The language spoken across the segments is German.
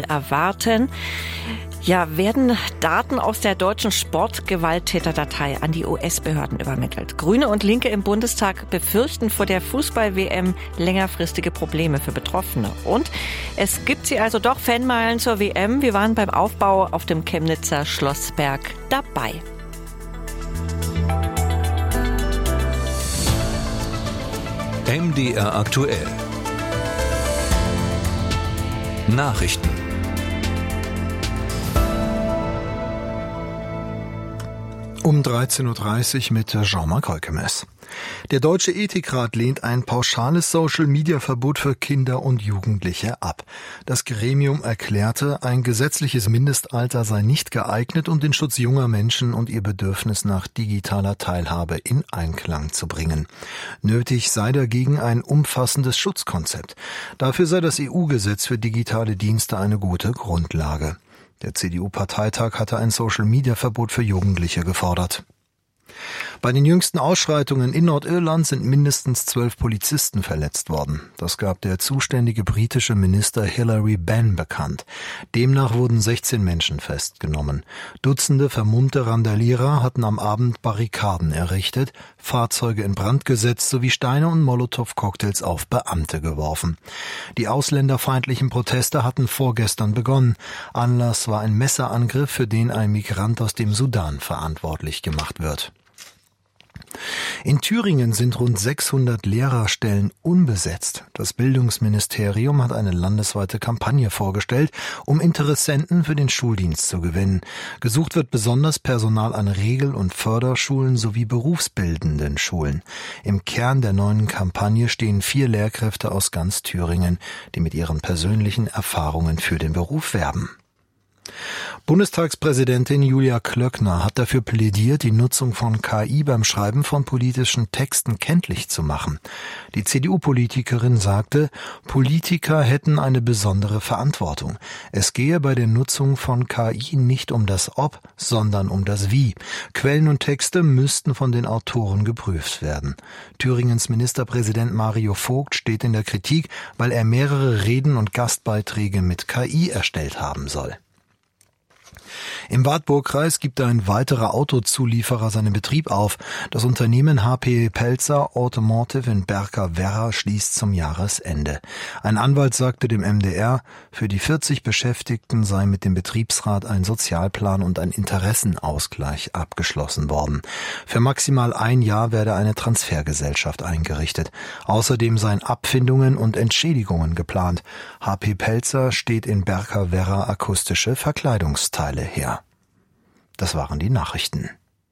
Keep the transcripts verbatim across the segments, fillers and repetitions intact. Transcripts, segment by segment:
erwarten. Ja, werden Daten aus der deutschen Sportgewalttäterdatei an die U S-Behörden übermittelt. Grüne und Linke im Bundestag befürchten vor der Fußball-W M längerfristige Probleme für Betroffene. Und es gibt sie also doch, Fanmeilen zur W M. Wir waren beim Aufbau auf dem Chemnitzer Schlossberg dabei. M D R aktuell. Nachrichten. Um dreizehn Uhr dreißig mit Jean-Marc Reukemes. Der Deutsche Ethikrat lehnt ein pauschales Social-Media-Verbot für Kinder und Jugendliche ab. Das Gremium erklärte, ein gesetzliches Mindestalter sei nicht geeignet, um den Schutz junger Menschen und ihr Bedürfnis nach digitaler Teilhabe in Einklang zu bringen. Nötig sei dagegen ein umfassendes Schutzkonzept. Dafür sei das E U-Gesetz für digitale Dienste eine gute Grundlage. Der C D U-Parteitag hatte ein Social-Media-Verbot für Jugendliche gefordert. Bei den jüngsten Ausschreitungen in Nordirland sind mindestens zwölf Polizisten verletzt worden. Das gab der zuständige britische Minister Hilary Benn bekannt. Demnach wurden sechzehn Menschen festgenommen. Dutzende vermummte Randalierer hatten am Abend Barrikaden errichtet, Fahrzeuge in Brand gesetzt sowie Steine und Molotow-Cocktails auf Beamte geworfen. Die ausländerfeindlichen Proteste hatten vorgestern begonnen. Anlass war ein Messerangriff, für den ein Migrant aus dem Sudan verantwortlich gemacht wird. In Thüringen sind rund sechshundert Lehrerstellen unbesetzt. Das Bildungsministerium hat eine landesweite Kampagne vorgestellt, um Interessenten für den Schuldienst zu gewinnen. Gesucht wird besonders Personal an Regel- und Förderschulen sowie berufsbildenden Schulen. Im Kern der neuen Kampagne stehen vier Lehrkräfte aus ganz Thüringen, die mit ihren persönlichen Erfahrungen für den Beruf werben. Bundestagspräsidentin Julia Klöckner hat dafür plädiert, die Nutzung von K I beim Schreiben von politischen Texten kenntlich zu machen. Die C D U-Politikerin sagte, Politiker hätten eine besondere Verantwortung. Es gehe bei der Nutzung von K I nicht um das Ob, sondern um das Wie. Quellen und Texte müssten von den Autoren geprüft werden. Thüringens Ministerpräsident Mario Vogt steht in der Kritik, weil er mehrere Reden und Gastbeiträge mit K I erstellt haben soll. Im Wartburgkreis gibt ein weiterer Autozulieferer seinen Betrieb auf. Das Unternehmen H P Pelzer Automotive in Berka-Werra schließt zum Jahresende. Ein Anwalt sagte dem M D R, für die vierzig Beschäftigten sei mit dem Betriebsrat ein Sozialplan und ein Interessenausgleich abgeschlossen worden. Für maximal ein Jahr werde eine Transfergesellschaft eingerichtet. Außerdem seien Abfindungen und Entschädigungen geplant. H P Pelzer steht in Berka-Werra akustische Verkleidungsteile her. Das waren die Nachrichten.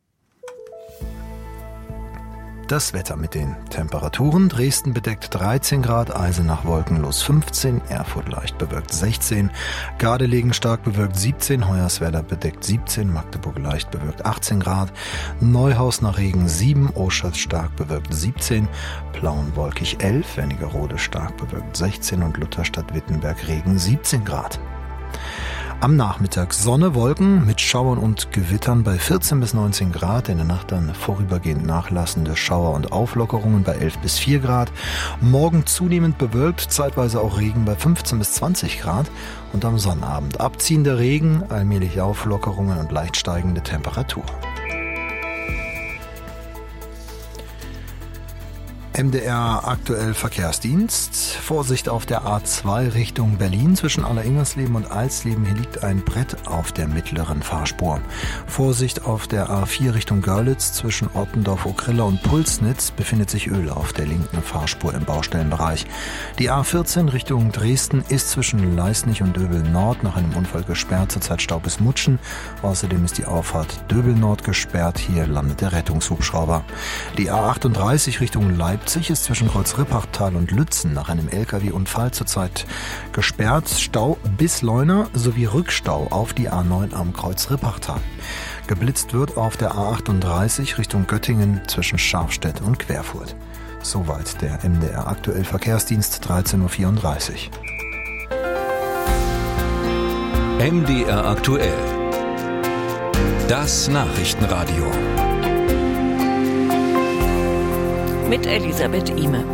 Das Wetter mit den Temperaturen. Dresden bedeckt dreizehn Grad, Eisenach wolkenlos fünfzehn, Erfurt leicht bewölkt sechzehn, Gardelegen stark bewölkt siebzehn, Hoyerswerda bedeckt siebzehn, Magdeburg leicht bewölkt achtzehn Grad, Neuhaus nach Regen sieben, Oschatz stark bewölkt siebzehn, Plauen wolkig elf, Wernigerode stark bewölkt sechzehn und Lutherstadt-Wittenberg Regen siebzehn Grad. Am Nachmittag Sonne, Wolken mit Schauern und Gewittern bei vierzehn bis neunzehn Grad. In der Nacht dann vorübergehend nachlassende Schauer und Auflockerungen bei elf bis vier Grad. Morgen zunehmend bewölkt, zeitweise auch Regen bei fünfzehn bis zwanzig Grad. Und am Sonnabend abziehender Regen, allmählich Auflockerungen und leicht steigende Temperatur. M D R aktuell Verkehrsdienst. Vorsicht auf der A zwei Richtung Berlin zwischen Aller-Ingersleben und Alsleben. Hier liegt ein Brett auf der mittleren Fahrspur. Vorsicht auf der A vier Richtung Görlitz zwischen Ottendorf-Okrilla und Pulsnitz befindet sich Öl auf der linken Fahrspur im Baustellenbereich. Die A vierzehn Richtung Dresden ist zwischen Leisnig und Döbel Nord nach einem Unfall gesperrt. Zurzeit Stau bis Mutschen. Außerdem ist die Auffahrt Döbel Nord gesperrt. Hier landet der Rettungshubschrauber. Die A achtunddreißig Richtung Leipzig ist zwischen Kreuz-Rippachtal und Lützen nach einem L K W-Unfall zurzeit gesperrt. Stau bis Leuna sowie Rückstau auf die A neun am Kreuz-Rippachtal. Geblitzt wird auf der A achtunddreißig Richtung Göttingen zwischen Scharfstedt und Querfurt. Soweit der M D R aktuell Verkehrsdienst dreizehn Uhr vierunddreißig. M D R aktuell. Das Nachrichtenradio. Mit Elisabeth Ihme.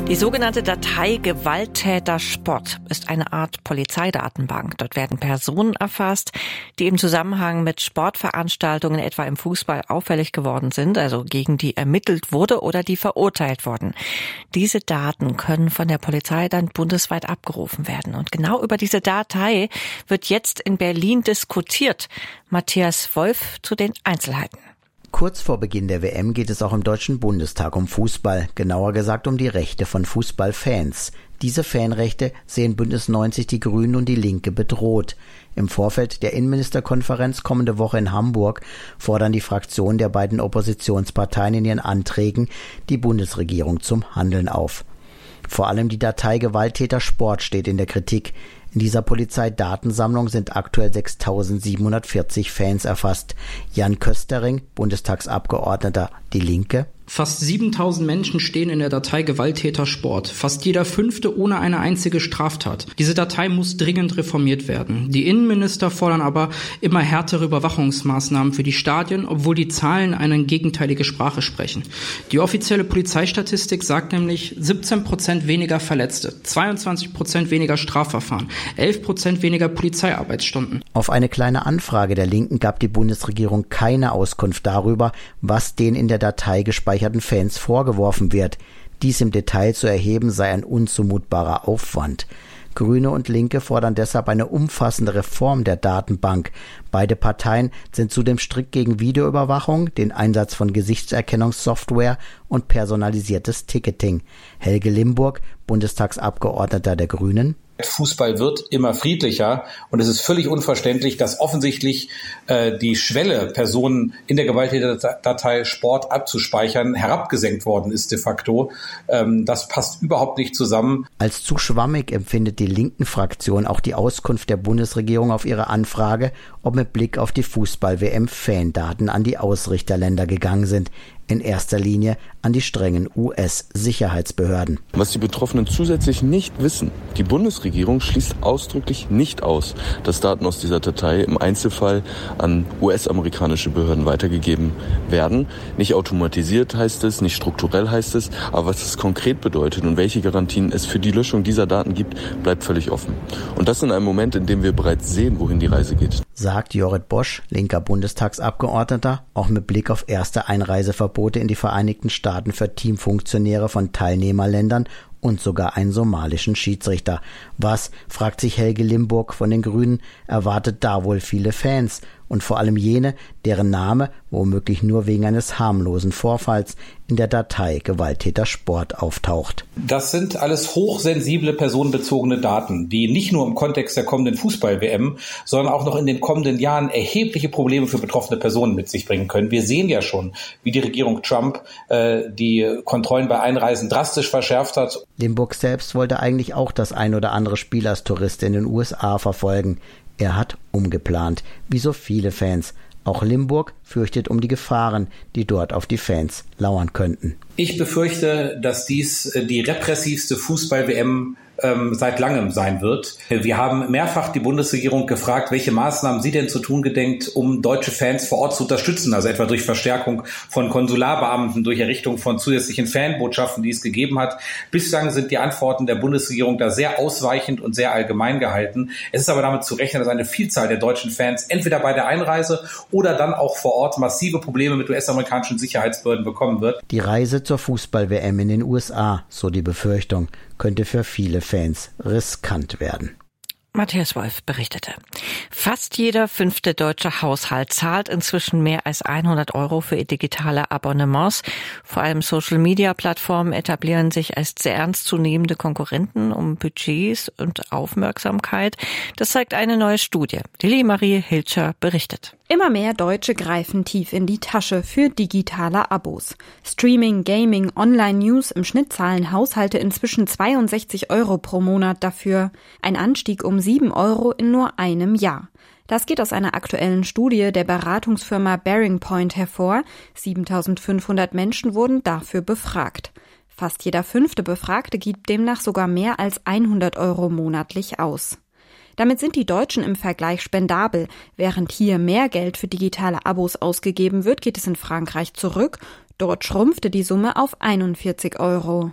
Die sogenannte Datei Gewalttäter-Sport ist eine Art Polizeidatenbank. Dort werden Personen erfasst, die im Zusammenhang mit Sportveranstaltungen, etwa im Fußball, auffällig geworden sind, also gegen die ermittelt wurde oder die verurteilt wurden. Diese Daten können von der Polizei dann bundesweit abgerufen werden. Und genau über diese Datei wird jetzt in Berlin diskutiert. Matthias Wolf zu den Einzelheiten. Kurz vor Beginn der W M geht es auch im Deutschen Bundestag um Fußball, genauer gesagt um die Rechte von Fußballfans. Diese Fanrechte sehen Bündnis neunzig, die Grünen und die Linke bedroht. Im Vorfeld der Innenministerkonferenz kommende Woche in Hamburg fordern die Fraktionen der beiden Oppositionsparteien in ihren Anträgen die Bundesregierung zum Handeln auf. Vor allem die Datei Gewalttäter-Sport steht in der Kritik. In dieser Polizeidatensammlung sind aktuell sechstausendsiebenhundertvierzig Fans erfasst. Jan Köstering, Bundestagsabgeordneter Die Linke. Fast siebentausend Menschen stehen in der Datei Gewalttäter-Sport. Fast jeder Fünfte ohne eine einzige Straftat. Diese Datei muss dringend reformiert werden. Die Innenminister fordern aber immer härtere Überwachungsmaßnahmen für die Stadien, obwohl die Zahlen eine gegenteilige Sprache sprechen. Die offizielle Polizeistatistik sagt nämlich siebzehn Prozent weniger Verletzte, zweiundzwanzig Prozent weniger Strafverfahren, elf Prozent weniger Polizeiarbeitsstunden. Auf eine kleine Anfrage der Linken gab die Bundesregierung keine Auskunft darüber, was den in der Datei gespeicherten Fans vorgeworfen wird. Dies im Detail zu erheben sei ein unzumutbarer Aufwand. Grüne und Linke fordern deshalb eine umfassende Reform der Datenbank. Beide Parteien sind zudem strikt gegen Videoüberwachung, den Einsatz von Gesichtserkennungssoftware und personalisiertes Ticketing. Helge Limburg, Bundestagsabgeordneter der Grünen. Fußball wird immer friedlicher und es ist völlig unverständlich, dass offensichtlich äh, die Schwelle, Personen in der Gewalttäterdatei Sport abzuspeichern, herabgesenkt worden ist de facto. Ähm, das passt überhaupt nicht zusammen. Als zu schwammig empfindet die Linken-Fraktion auch die Auskunft der Bundesregierung auf ihre Anfrage, ob mit Blick auf die Fußball-W M-Fandaten an die Ausrichterländer gegangen sind. In erster Linie an die strengen U S-Sicherheitsbehörden. Was die Betroffenen zusätzlich nicht wissen, die Bundesregierung schließt ausdrücklich nicht aus, dass Daten aus dieser Datei im Einzelfall an U S-amerikanische Behörden weitergegeben werden. Nicht automatisiert heißt es, nicht strukturell heißt es, aber was es konkret bedeutet und welche Garantien es für die Löschung dieser Daten gibt, bleibt völlig offen. Und das in einem Moment, in dem wir bereits sehen, wohin die Reise geht. Sagt Jorrit Bosch, linker Bundestagsabgeordneter, auch mit Blick auf erste Einreiseverbote in die Vereinigten Staaten für Teamfunktionäre von Teilnehmerländern und sogar einen somalischen Schiedsrichter. Was, fragt sich Helge Limburg von den Grünen, erwartet da wohl viele Fans und vor allem jene, deren Name womöglich nur wegen eines harmlosen Vorfalls in der Datei Gewalttäter Sport auftaucht. Das sind alles hochsensible personenbezogene Daten, die nicht nur im Kontext der kommenden Fußball-W M, sondern auch noch in den kommenden Jahren erhebliche Probleme für betroffene Personen mit sich bringen können. Wir sehen ja schon, wie die Regierung Trump äh, die Kontrollen bei Einreisen drastisch verschärft hat. Limburg selbst wollte eigentlich auch das ein oder andere Spiel als Tourist in den U S A verfolgen. Er hat umgeplant, wie so viele Fans. Auch Limburg fürchtet um die Gefahren, die dort auf die Fans lauern könnten. Ich befürchte, dass dies die repressivste Fußball-W M ähm, seit langem sein wird. Wir haben mehrfach die Bundesregierung gefragt, welche Maßnahmen sie denn zu tun gedenkt, um deutsche Fans vor Ort zu unterstützen, also etwa durch Verstärkung von Konsularbeamten, durch Errichtung von zusätzlichen Fanbotschaften, die es gegeben hat. Bislang sind die Antworten der Bundesregierung da sehr ausweichend und sehr allgemein gehalten. Es ist aber damit zu rechnen, dass eine Vielzahl der deutschen Fans entweder bei der Einreise oder dann auch vor Ort massive Probleme mit U S-amerikanischen Sicherheitsbehörden bekommen wird. Die Reise zur Fußball-W M in den U S A, so die Befürchtung, könnte für viele Fans riskant werden. Matthias Wolf berichtete. Fast jeder fünfte deutsche Haushalt zahlt inzwischen mehr als hundert Euro für digitale Abonnements. Vor allem Social-Media-Plattformen etablieren sich als sehr ernstzunehmende Konkurrenten um Budgets und Aufmerksamkeit. Das zeigt eine neue Studie. Lili Marie Hilscher berichtet. Immer mehr Deutsche greifen tief in die Tasche für digitale Abos. Streaming, Gaming, Online-News, im Schnitt zahlen Haushalte inzwischen zweiundsechzig Euro pro Monat dafür. Ein Anstieg um sieben Euro in nur einem Jahr. Das geht aus einer aktuellen Studie der Beratungsfirma Bearing Point hervor. siebentausendfünfhundert Menschen wurden dafür befragt. Fast jeder fünfte Befragte gibt demnach sogar mehr als hundert Euro monatlich aus. Damit sind die Deutschen im Vergleich spendabel. Während hier mehr Geld für digitale Abos ausgegeben wird, geht es in Frankreich zurück. Dort schrumpfte die Summe auf einundvierzig Euro.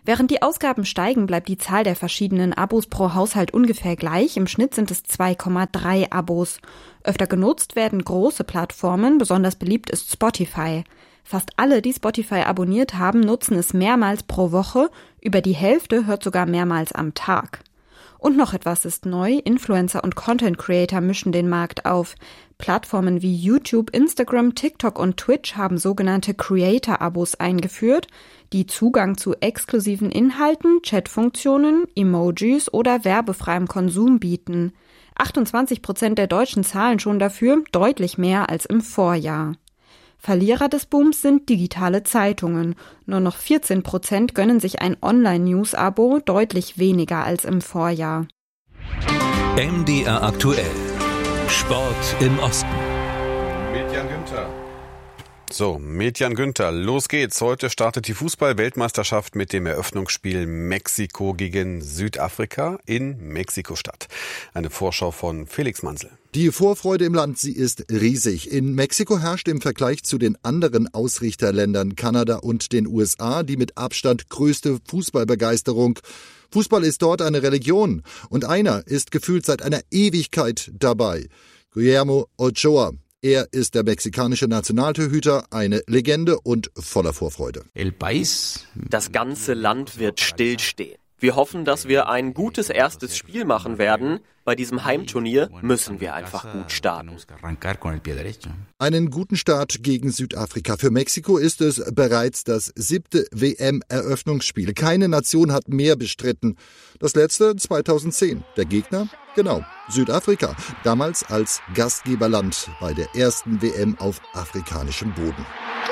Während die Ausgaben steigen, bleibt die Zahl der verschiedenen Abos pro Haushalt ungefähr gleich. Im Schnitt sind es zwei Komma drei Abos. Öfter genutzt werden große Plattformen, besonders beliebt ist Spotify. Fast alle, die Spotify abonniert haben, nutzen es mehrmals pro Woche. Über die Hälfte hört sogar mehrmals am Tag. Und noch etwas ist neu. Influencer und Content Creator mischen den Markt auf. Plattformen wie YouTube, Instagram, TikTok und Twitch haben sogenannte Creator-Abos eingeführt, die Zugang zu exklusiven Inhalten, Chatfunktionen, Emojis oder werbefreiem Konsum bieten. achtundzwanzig Prozent der Deutschen zahlen schon dafür, deutlich mehr als im Vorjahr. Verlierer des Booms sind digitale Zeitungen. Nur noch vierzehn Prozent gönnen sich ein Online-News-Abo, deutlich weniger als im Vorjahr. M D R aktuell. Sport im Osten. Mit Jan Günther. So, mit Jan Günther, los geht's. Heute startet die Fußball-Weltmeisterschaft mit dem Eröffnungsspiel Mexiko gegen Südafrika in Mexiko-Stadt. Eine Vorschau von Felix Mansel. Die Vorfreude im Land, sie ist riesig. In Mexiko herrscht im Vergleich zu den anderen Ausrichterländern Kanada und den U S A die mit Abstand größte Fußballbegeisterung. Fußball ist dort eine Religion und einer ist gefühlt seit einer Ewigkeit dabei. Guillermo Ochoa. Er ist der mexikanische Nationaltorhüter, eine Legende und voller Vorfreude. Das ganze Land wird stillstehen. Wir hoffen, dass wir ein gutes erstes Spiel machen werden. Bei diesem Heimturnier müssen wir einfach gut starten. Einen guten Start gegen Südafrika. Für Mexiko ist es bereits das siebte W M-Eröffnungsspiel. Keine Nation hat mehr bestritten. Das letzte zweitausendzehn. Der Gegner? Genau, Südafrika. Damals als Gastgeberland bei der ersten W M auf afrikanischem Boden.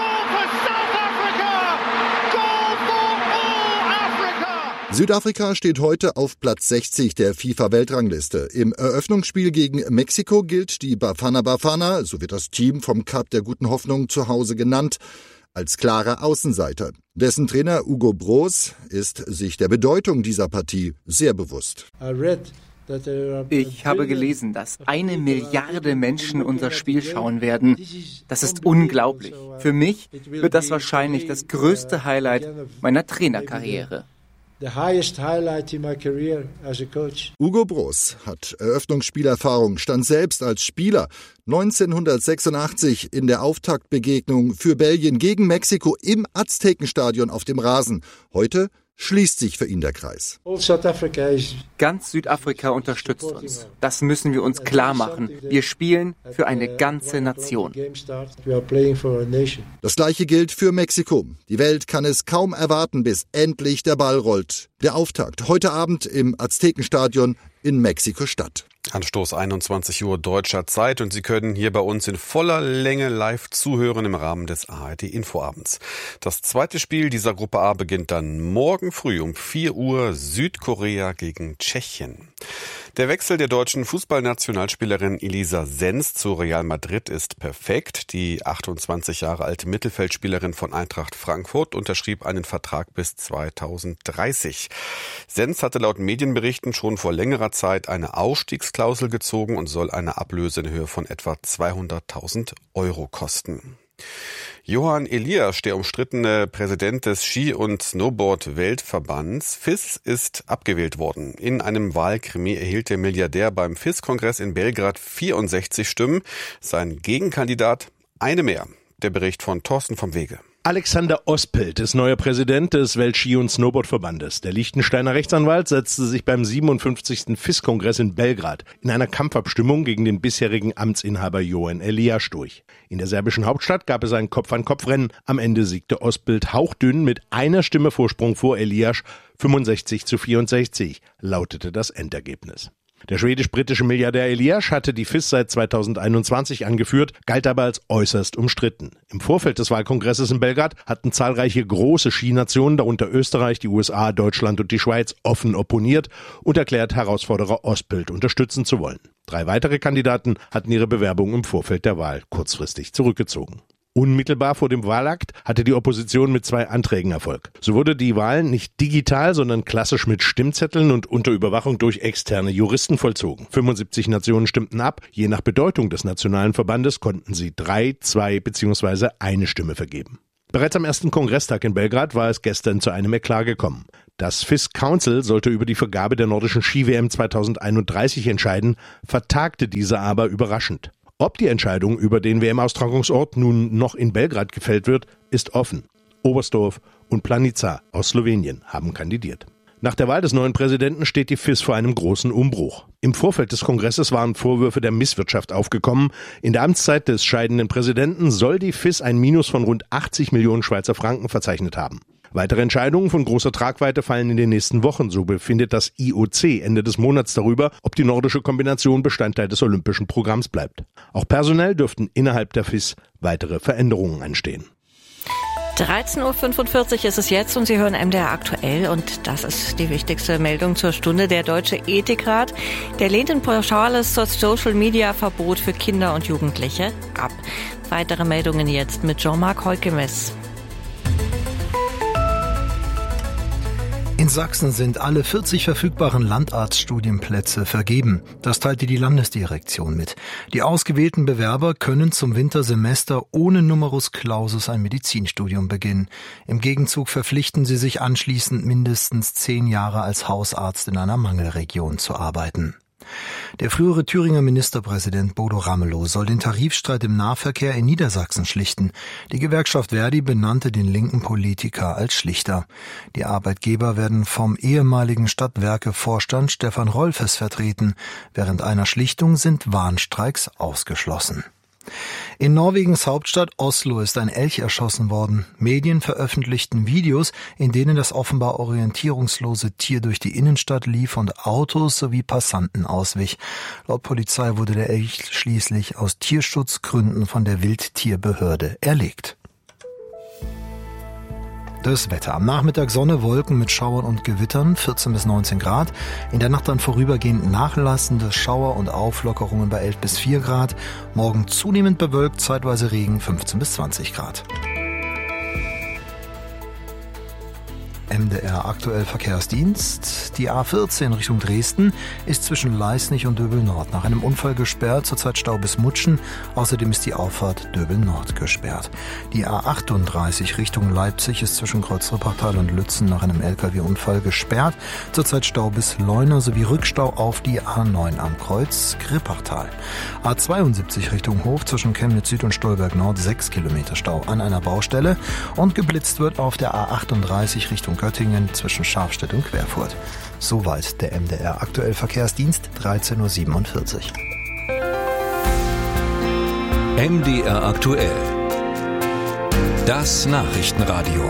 Südafrika steht heute auf Platz sechzig der FIFA-Weltrangliste. Im Eröffnungsspiel gegen Mexiko gilt die Bafana Bafana, so wird das Team vom Cup der Guten Hoffnung zu Hause genannt, als klarer Außenseiter. Dessen Trainer Hugo Broos ist sich der Bedeutung dieser Partie sehr bewusst. Ich habe gelesen, dass eine Milliarde Menschen unser Spiel schauen werden. Das ist unglaublich. Für mich wird das wahrscheinlich das größte Highlight meiner Trainerkarriere. Hugo Broos hat Eröffnungsspielerfahrung, stand selbst als Spieler neunzehnhundertsechsundachtzig in der Auftaktbegegnung für Belgien gegen Mexiko im Aztekenstadion auf dem Rasen. Heute schließt sich für ihn der Kreis. Ganz Südafrika unterstützt uns. Das müssen wir uns klar machen. Wir spielen für eine ganze Nation. Das Gleiche gilt für Mexiko. Die Welt kann es kaum erwarten, bis endlich der Ball rollt. Der Auftakt heute Abend im Aztekenstadion in Mexiko-Stadt. Anstoß einundzwanzig Uhr deutscher Zeit und Sie können hier bei uns in voller Länge live zuhören im Rahmen des A R D Infoabends. Das zweite Spiel dieser Gruppe A beginnt dann morgen früh um vier Uhr, Südkorea gegen Tschechien. Der Wechsel der deutschen Fußballnationalspielerin Elisa Senz zu Real Madrid ist perfekt. Die achtundzwanzig Jahre alte Mittelfeldspielerin von Eintracht Frankfurt unterschrieb einen Vertrag bis zweitausenddreißig. Senz hatte laut Medienberichten schon vor längerer Zeit eine Ausstiegsklausel gezogen und soll eine Ablöse in Höhe von etwa zweihunderttausend Euro kosten. Johann Eliasch, der umstrittene Präsident des Ski- und Snowboard-Weltverbands F I S, ist abgewählt worden. In einem Wahlkrimi erhielt der Milliardär beim F I S-Kongress in Belgrad vierundsechzig Stimmen, sein Gegenkandidat eine mehr. Der Bericht von Thorsten vom Wege. Alexander Ospelt ist neuer Präsident des Weltski- und Snowboardverbandes. Der Liechtensteiner Rechtsanwalt setzte sich beim siebenundfünfzigsten F I S-Kongress in Belgrad in einer Kampfabstimmung gegen den bisherigen Amtsinhaber Johann Eliasch durch. In der serbischen Hauptstadt gab es ein Kopf-an-Kopf-Rennen. Am Ende siegte Ospelt hauchdünn mit einer Stimme Vorsprung vor Eliasch. fünfundsechzig zu vierundsechzig lautete das Endergebnis. Der schwedisch-britische Milliardär Eliasch hatte die F I S seit zweitausendeinundzwanzig angeführt, galt aber als äußerst umstritten. Im Vorfeld des Wahlkongresses in Belgrad hatten zahlreiche große Skinationen, darunter Österreich, die U S A, Deutschland und die Schweiz, offen opponiert und erklärt, Herausforderer Ospelt unterstützen zu wollen. Drei weitere Kandidaten hatten ihre Bewerbung im Vorfeld der Wahl kurzfristig zurückgezogen. Unmittelbar vor dem Wahlakt hatte die Opposition mit zwei Anträgen Erfolg. So wurde die Wahl nicht digital, sondern klassisch mit Stimmzetteln und unter Überwachung durch externe Juristen vollzogen. fünfundsiebzig Nationen stimmten ab. Je nach Bedeutung des nationalen Verbandes konnten sie drei, zwei bzw. eine Stimme vergeben. Bereits am ersten Kongresstag in Belgrad war es gestern zu einem Eklat gekommen. Das F I S Council sollte über die Vergabe der nordischen Ski-W M zweitausendeinunddreißig entscheiden, vertagte diese aber überraschend. Ob die Entscheidung über den W M-Austragungsort nun noch in Belgrad gefällt wird, ist offen. Oberstdorf und Planica aus Slowenien haben kandidiert. Nach der Wahl des neuen Präsidenten steht die F I S vor einem großen Umbruch. Im Vorfeld des Kongresses waren Vorwürfe der Misswirtschaft aufgekommen. In der Amtszeit des scheidenden Präsidenten soll die F I S ein Minus von rund achtzig Millionen Schweizer Franken verzeichnet haben. Weitere Entscheidungen von großer Tragweite fallen in den nächsten Wochen. So befindet das I O C Ende des Monats darüber, ob die nordische Kombination Bestandteil des olympischen Programms bleibt. Auch personell dürften innerhalb der F I S weitere Veränderungen anstehen. dreizehn Uhr fünfundvierzig ist es jetzt und Sie hören M D R aktuell und das ist die wichtigste Meldung zur Stunde. Der Deutsche Ethikrat, der lehnt ein pauschales Social-Media-Verbot für Kinder und Jugendliche ab. Weitere Meldungen jetzt mit Jean-Marc Heukemes. In Sachsen sind alle vierzig verfügbaren Landarztstudienplätze vergeben. Das teilte die Landesdirektion mit. Die ausgewählten Bewerber können zum Wintersemester ohne Numerus Clausus ein Medizinstudium beginnen. Im Gegenzug verpflichten sie sich anschließend mindestens zehn Jahre als Hausarzt in einer Mangelregion zu arbeiten. Der frühere Thüringer Ministerpräsident Bodo Ramelow soll den Tarifstreit im Nahverkehr in Niedersachsen schlichten. Die Gewerkschaft Verdi benannte den linken Politiker als Schlichter. Die Arbeitgeber werden vom ehemaligen Stadtwerke-Vorstand Stefan Rolfes vertreten. Während einer Schlichtung sind Warnstreiks ausgeschlossen. In Norwegens Hauptstadt Oslo ist ein Elch erschossen worden. Medien veröffentlichten Videos, in denen das offenbar orientierungslose Tier durch die Innenstadt lief und Autos sowie Passanten auswich. Laut Polizei wurde der Elch schließlich aus Tierschutzgründen von der Wildtierbehörde erlegt. Das Wetter. Am Nachmittag Sonne, Wolken mit Schauern und Gewittern, vierzehn bis neunzehn Grad. In der Nacht dann vorübergehend nachlassende Schauer und Auflockerungen bei elf bis vier Grad. Morgen zunehmend bewölkt, zeitweise Regen, fünfzehn bis zwanzig Grad. M D R aktuell Verkehrsdienst. Die A vierzehn Richtung Dresden ist zwischen Leisnig und Döbel-Nord nach einem Unfall gesperrt, zurzeit Stau bis Mutschen. Außerdem ist die Auffahrt Döbel-Nord gesperrt. Die A achtunddreißig Richtung Leipzig ist zwischen Kreuz-Rippertal und Lützen nach einem L K W-Unfall gesperrt, zurzeit Stau bis Leuna sowie Rückstau auf die A neun am Kreuz Rippertal. A zweiundsiebzig Richtung Hof zwischen Chemnitz Süd und Stolberg Nord sechs Kilometer Stau an einer Baustelle und geblitzt wird auf der A achtunddreißig Richtung Göttingen zwischen Scharfstedt und Querfurt. Soweit der M D R aktuell Verkehrsdienst, dreizehn Uhr siebenundvierzig. M D R aktuell. Das Nachrichtenradio.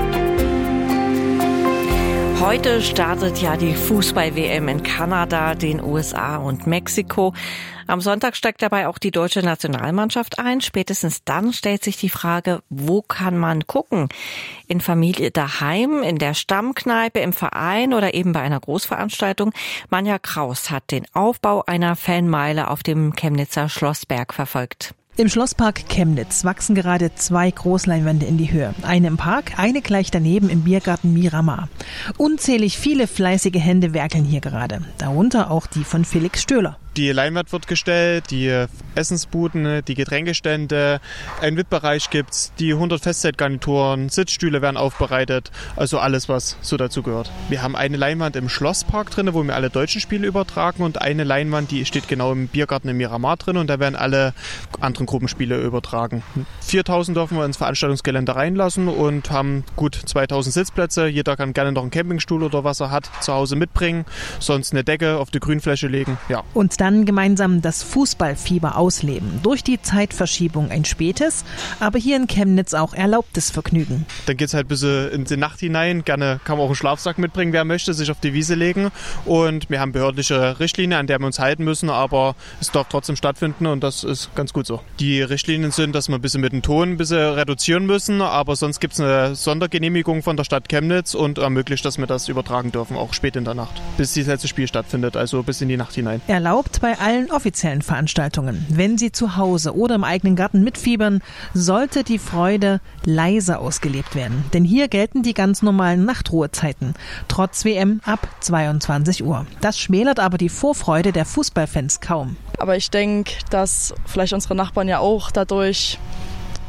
Heute startet ja die Fußball-W M in Kanada, den U S A und Mexiko. Am Sonntag steigt dabei auch die deutsche Nationalmannschaft ein. Spätestens dann stellt sich die Frage, wo kann man gucken? In Familie daheim, in der Stammkneipe, im Verein oder eben bei einer Großveranstaltung? Manja Kraus hat den Aufbau einer Fanmeile auf dem Chemnitzer Schlossberg verfolgt. Im Schlosspark Chemnitz wachsen gerade zwei Großleinwände in die Höhe. Eine im Park, eine gleich daneben im Biergarten Miramar. Unzählig viele fleißige Hände werkeln hier gerade. Darunter auch die von Felix Stöhler. Die Leinwand wird gestellt, die Essensbuden, die Getränkestände, einen V I P-Bereich gibt's, die hundert Festzeitgarnituren, Sitzstühle werden aufbereitet, also alles, was so dazu gehört. Wir haben eine Leinwand im Schlosspark drin, wo wir alle deutschen Spiele übertragen und eine Leinwand, die steht genau im Biergarten im Miramar drin und da werden alle anderen Gruppenspiele übertragen. viertausend dürfen wir ins Veranstaltungsgelände reinlassen und haben gut zweitausend Sitzplätze. Jeder kann gerne noch einen Campingstuhl oder was er hat zu Hause mitbringen, sonst eine Decke auf die Grünfläche legen, ja. Und dann gemeinsam das Fußballfieber ausleben. Durch die Zeitverschiebung ein spätes, aber hier in Chemnitz auch erlaubtes Vergnügen. Dann geht's halt ein bisschen in die Nacht hinein. Gerne kann man auch einen Schlafsack mitbringen, wer möchte, sich auf die Wiese legen. Und wir haben behördliche Richtlinien, an der wir uns halten müssen, aber es darf trotzdem stattfinden und das ist ganz gut so. Die Richtlinien sind, dass wir ein bisschen mit dem Ton ein bisschen reduzieren müssen, aber sonst gibt's eine Sondergenehmigung von der Stadt Chemnitz und ermöglicht, dass wir das übertragen dürfen, auch spät in der Nacht, bis das letzte Spiel stattfindet, also bis in die Nacht hinein. Erlaubt bei allen offiziellen Veranstaltungen. Wenn Sie zu Hause oder im eigenen Garten mitfiebern, sollte die Freude leise ausgelebt werden. Denn hier gelten die ganz normalen Nachtruhezeiten. Trotz W M ab zweiundzwanzig Uhr. Das schmälert aber die Vorfreude der Fußballfans kaum. Aber ich denke, dass vielleicht unsere Nachbarn ja auch dadurch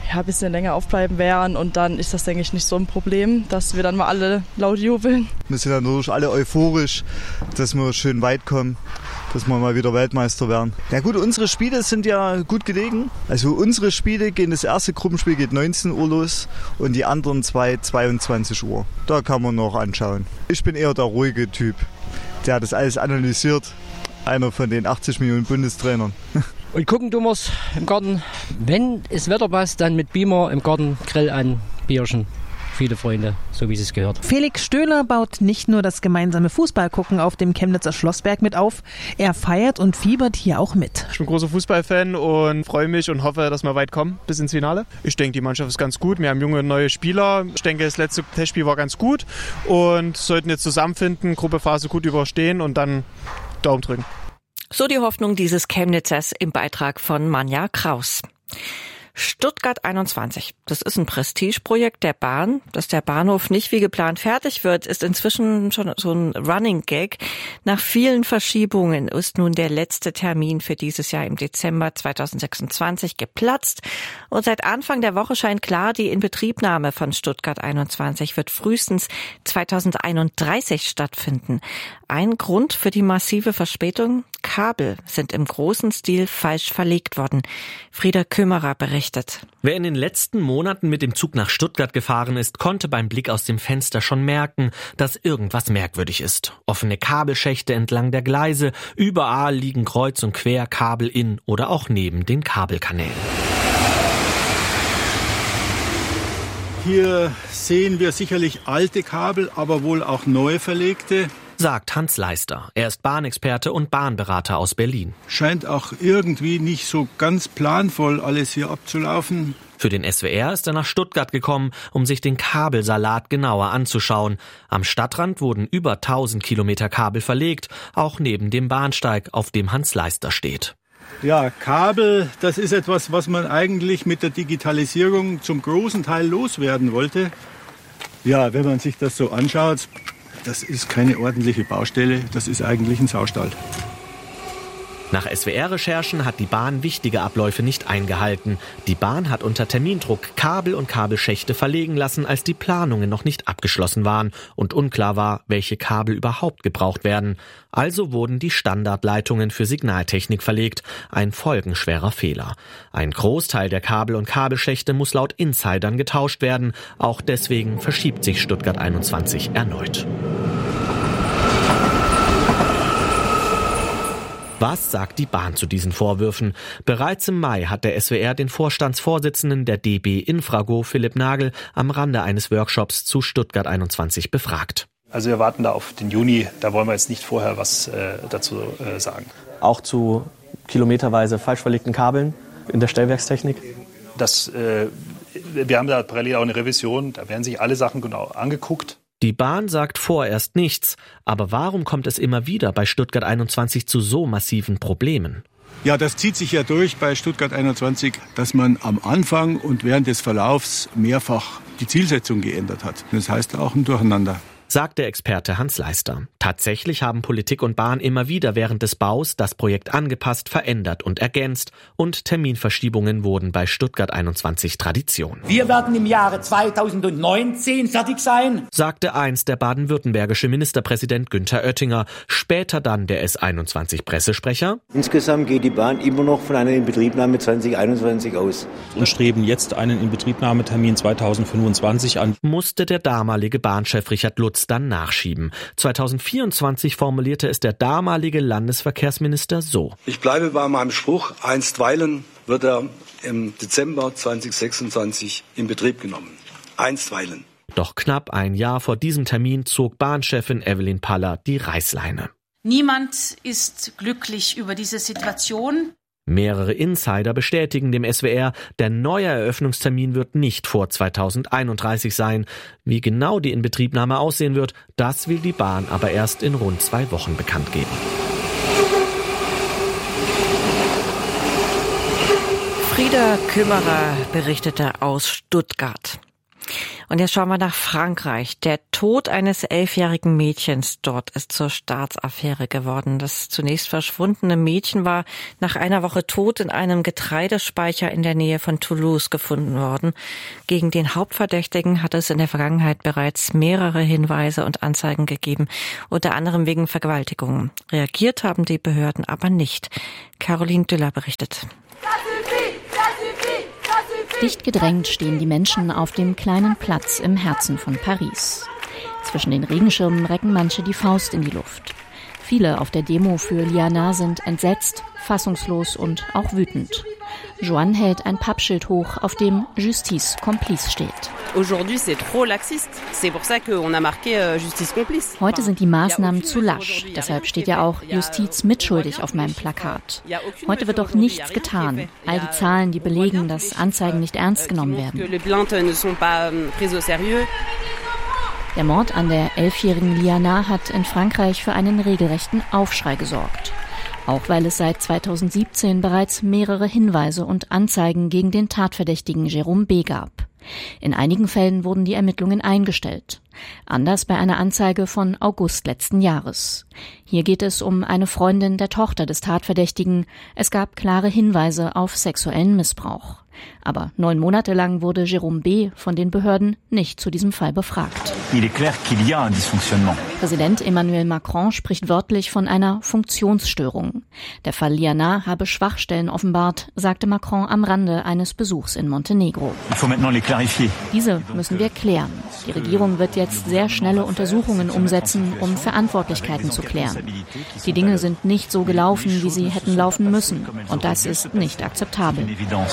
ja, ein bisschen länger aufbleiben werden und dann ist das, denke ich, nicht so ein Problem, dass wir dann mal alle laut jubeln. Wir sind dann natürlich alle euphorisch, dass wir schön weit kommen, dass wir mal wieder Weltmeister werden. Ja gut, unsere Spiele sind ja gut gelegen. Also unsere Spiele gehen, das erste Gruppenspiel geht neunzehn Uhr los und die anderen zwei zweiundzwanzig Uhr. Da kann man noch anschauen. Ich bin eher der ruhige Typ, der das alles analysiert. Einer von den achtzig Millionen Bundestrainern. Und gucken tun wir's im Garten. Wenn das Wetter passt, dann mit Beamer im Garten, Grill an, Bierchen. Viele Freunde, so wie es gehört. Felix Stöhler baut nicht nur das gemeinsame Fußballgucken auf dem Chemnitzer Schlossberg mit auf, er feiert und fiebert hier auch mit. Ich bin großer Fußballfan und freue mich und hoffe, dass wir weit kommen bis ins Finale. Ich denke, die Mannschaft ist ganz gut. Wir haben junge, neue Spieler. Ich denke, das letzte Testspiel war ganz gut und sollten jetzt zusammenfinden, Gruppephase gut überstehen und dann Daumen drücken. So die Hoffnung dieses Chemnitzers im Beitrag von Manja Kraus. Stuttgart einundzwanzig. Das ist ein Prestigeprojekt der Bahn. Dass der Bahnhof nicht wie geplant fertig wird, ist inzwischen schon so ein Running Gag. Nach vielen Verschiebungen ist nun der letzte Termin für dieses Jahr im Dezember zweitausendsechsundzwanzig geplatzt. Und seit Anfang der Woche scheint klar, die Inbetriebnahme von Stuttgart einundzwanzig wird frühestens zweitausendeinunddreißig stattfinden. Ein Grund für die massive Verspätung? Kabel sind im großen Stil falsch verlegt worden. Frieda Kümmerer berichtet. Wer in den letzten Monaten mit dem Zug nach Stuttgart gefahren ist, konnte beim Blick aus dem Fenster schon merken, dass irgendwas merkwürdig ist. Offene Kabelschächte entlang der Gleise, überall liegen kreuz und quer Kabel in oder auch neben den Kabelkanälen. Hier sehen wir sicherlich alte Kabel, aber wohl auch neu verlegte. Sagt Hans Leister. Er ist Bahnexperte und Bahnberater aus Berlin. Scheint auch irgendwie nicht so ganz planvoll alles hier abzulaufen. Für den S W R ist er nach Stuttgart gekommen, um sich den Kabelsalat genauer anzuschauen. Am Stadtrand wurden über tausend Kilometer Kabel verlegt, auch neben dem Bahnsteig, auf dem Hans Leister steht. Ja, Kabel, das ist etwas, was man eigentlich mit der Digitalisierung zum großen Teil loswerden wollte. Ja, wenn man sich das so anschaut, das ist keine ordentliche Baustelle, das ist eigentlich ein Saustall. Nach S W R-Recherchen hat die Bahn wichtige Abläufe nicht eingehalten. Die Bahn hat unter Termindruck Kabel und Kabelschächte verlegen lassen, als die Planungen noch nicht abgeschlossen waren und unklar war, welche Kabel überhaupt gebraucht werden. Also wurden die Standardleitungen für Signaltechnik verlegt. Ein folgenschwerer Fehler. Ein Großteil der Kabel und Kabelschächte muss laut Insidern getauscht werden. Auch deswegen verschiebt sich Stuttgart einundzwanzig erneut. Was sagt die Bahn zu diesen Vorwürfen? Bereits im Mai hat der S W R den Vorstandsvorsitzenden der D B Infrago, Philipp Nagel, am Rande eines Workshops zu Stuttgart einundzwanzig befragt. Also wir warten da auf den Juni, da wollen wir jetzt nicht vorher was äh, dazu äh, sagen. Auch zu kilometerweise falsch verlegten Kabeln in der Stellwerkstechnik? Das, äh, wir haben da parallel auch eine Revision, da werden sich alle Sachen genau angeguckt. Die Bahn sagt vorerst nichts, aber warum kommt es immer wieder bei Stuttgart einundzwanzig zu so massiven Problemen? Ja, das zieht sich ja durch bei Stuttgart einundzwanzig, dass man am Anfang und während des Verlaufs mehrfach die Zielsetzung geändert hat. Das heißt auch ein Durcheinander. Sagt der Experte Hans Leister. Tatsächlich haben Politik und Bahn immer wieder während des Baus das Projekt angepasst, verändert und ergänzt. Und Terminverschiebungen wurden bei Stuttgart einundzwanzig Tradition. Wir werden im Jahre zweitausendneunzehn fertig sein, sagte einst der baden-württembergische Ministerpräsident Günther Oettinger. Später dann der S einundzwanzig Pressesprecher. Insgesamt geht die Bahn immer noch von einer Inbetriebnahme zwanzig einundzwanzig aus. Und streben jetzt einen Inbetriebnahmetermin zweitausendfünfundzwanzig an. Musste der damalige Bahnchef Richard Lutz dann nachschieben. zweitausendvierundzwanzig formulierte es der damalige Landesverkehrsminister so. Ich bleibe bei meinem Spruch, einstweilen wird er im Dezember zweitausendsechsundzwanzig in Betrieb genommen. Einstweilen. Doch knapp ein Jahr vor diesem Termin zog Bahnchefin Evelyn Paller die Reißleine. Niemand ist glücklich über diese Situation. Mehrere Insider bestätigen dem S W R, der neue Eröffnungstermin wird nicht vor zweitausendeinunddreißig sein. Wie genau die Inbetriebnahme aussehen wird, das will die Bahn aber erst in rund zwei Wochen bekannt geben. Frieda Kümmerer berichtete aus Stuttgart. Und jetzt schauen wir nach Frankreich. Der Tod eines elfjährigen Mädchens dort ist zur Staatsaffäre geworden. Das zunächst verschwundene Mädchen war nach einer Woche tot in einem Getreidespeicher in der Nähe von Toulouse gefunden worden. Gegen den Hauptverdächtigen hat es in der Vergangenheit bereits mehrere Hinweise und Anzeigen gegeben, unter anderem wegen Vergewaltigungen. Reagiert haben die Behörden aber nicht. Caroline Düller berichtet. Dicht gedrängt stehen die Menschen auf dem kleinen Platz im Herzen von Paris. Zwischen den Regenschirmen recken manche die Faust in die Luft. Viele auf der Demo für Liana sind entsetzt, fassungslos und auch wütend. Joanne hält ein Pappschild hoch, auf dem Justice Complice steht. Heute sind die Maßnahmen zu lasch. Deshalb steht ja auch Justiz mitschuldig auf meinem Plakat. Heute wird doch nichts getan. All die Zahlen, die belegen, dass Anzeigen nicht ernst genommen werden. Der Mord an der elfjährigen Liana hat in Frankreich für einen regelrechten Aufschrei gesorgt. Auch weil es seit zweitausendsiebzehn bereits mehrere Hinweise und Anzeigen gegen den Tatverdächtigen Jérôme B. gab. In einigen Fällen wurden die Ermittlungen eingestellt. Anders bei einer Anzeige von August letzten Jahres. Hier geht es um eine Freundin der Tochter des Tatverdächtigen. Es gab klare Hinweise auf sexuellen Missbrauch. Aber neun Monate lang wurde Jérôme B. von den Behörden nicht zu diesem Fall befragt. Präsident Emmanuel Macron spricht wörtlich von einer Funktionsstörung. Der Fall Liana habe Schwachstellen offenbart, sagte Macron am Rande eines Besuchs in Montenegro. Diese müssen wir klären. Die Regierung wird jetzt sehr schnelle Untersuchungen umsetzen, um Verantwortlichkeiten zu klären. Die Dinge sind nicht so gelaufen, wie sie hätten laufen müssen. Und das ist nicht akzeptabel.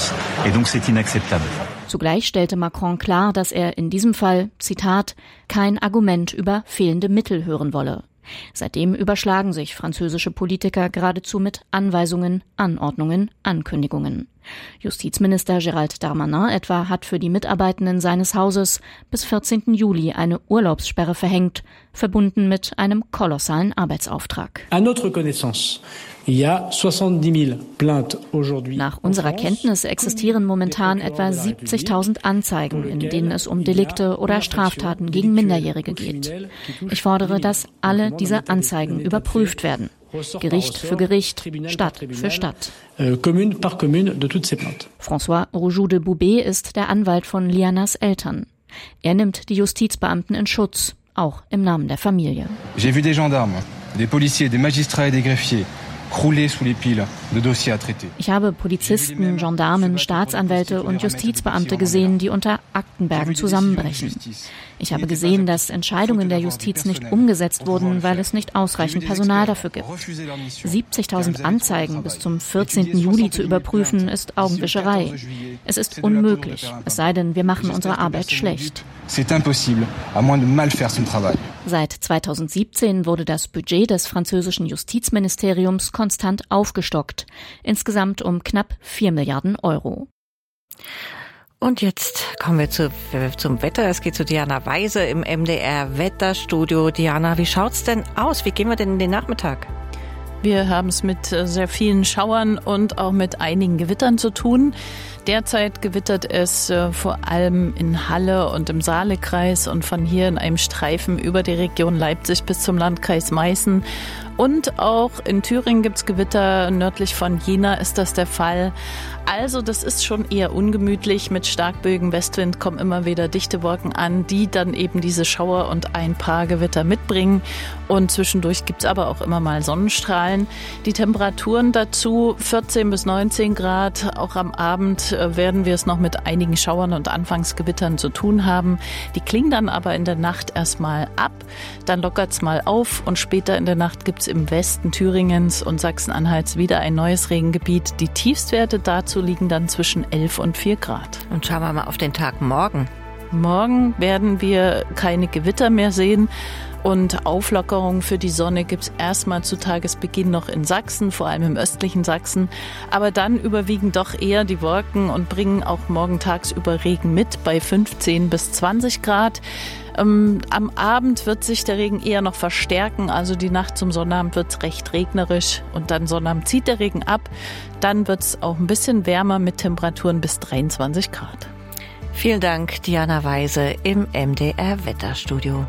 Zugleich stellte Macron klar, dass er in diesem Fall, Zitat, kein Argument über fehlende Mittel hören wolle. Seitdem überschlagen sich französische Politiker geradezu mit Anweisungen, Anordnungen, Ankündigungen. Justizminister Gérald Darmanin etwa hat für die Mitarbeitenden seines Hauses bis vierzehnten Juli eine Urlaubssperre verhängt, verbunden mit einem kolossalen Arbeitsauftrag. Nach unserer Kenntnis existieren momentan etwa siebzigtausend Anzeigen, in denen es um Delikte oder Straftaten gegen Minderjährige geht. Ich fordere, dass alle diese Anzeigen überprüft werden. Gericht für Gericht, Stadt für Stadt. François Roujoux de Boubé ist der Anwalt von Lianas Eltern. Er nimmt die Justizbeamten in Schutz, auch im Namen der Familie. J'ai vu des gendarmes, des policiers, des magistrats et des greffiers. Ich habe Polizisten, Gendarmen, Staatsanwälte und Justizbeamte gesehen, die unter Aktenbergen zusammenbrechen. Ich habe gesehen, dass Entscheidungen der Justiz nicht umgesetzt wurden, weil es nicht ausreichend Personal dafür gibt. siebzigtausend Anzeigen bis zum vierzehnten Juli zu überprüfen, ist Augenwischerei. Es ist unmöglich, es sei denn, wir machen unsere Arbeit schlecht. Seit zweitausendsiebzehn wurde das Budget des französischen Justizministeriums konstant aufgestockt, insgesamt um knapp vier Milliarden Euro. Und jetzt kommen wir zu, zum Wetter. Es geht zu Diana Weise im M D R Wetterstudio. Diana, wie schaut's denn aus? Wie gehen wir denn in den Nachmittag? Wir haben es mit sehr vielen Schauern und auch mit einigen Gewittern zu tun. Derzeit gewittert es äh, vor allem in Halle und im Saalekreis und von hier in einem Streifen über die Region Leipzig bis zum Landkreis Meißen. Und auch in Thüringen gibt es Gewitter, nördlich von Jena ist das der Fall. Also das ist schon eher ungemütlich. Mit Starkbögen Westwind kommen immer wieder dichte Wolken an, die dann eben diese Schauer und ein paar Gewitter mitbringen. Und zwischendurch gibt es aber auch immer mal Sonnenstrahlen. Die Temperaturen dazu vierzehn bis neunzehn Grad. Auch am Abend werden wir es noch mit einigen Schauern und Anfangsgewittern zu tun haben. Die klingen dann aber in der Nacht erstmal ab. Dann lockert es mal auf und später in der Nacht gibt es im Westen Thüringens und Sachsen-Anhalts wieder ein neues Regengebiet. Die Tiefstwerte dazu liegen dann zwischen elf und vier Grad. Und schauen wir mal auf den Tag morgen. Morgen werden wir keine Gewitter mehr sehen. Und Auflockerung für die Sonne gibt es erstmal zu Tagesbeginn noch in Sachsen, vor allem im östlichen Sachsen. Aber dann überwiegen doch eher die Wolken und bringen auch morgen tagsüber Regen mit bei fünfzehn bis zwanzig Grad. Ähm, am Abend wird sich der Regen eher noch verstärken, also die Nacht zum Sonnabend wird es recht regnerisch und dann Sonnabend zieht der Regen ab. Dann wird es auch ein bisschen wärmer mit Temperaturen bis dreiundzwanzig Grad. Vielen Dank, Diana Weise im M D R Wetterstudio.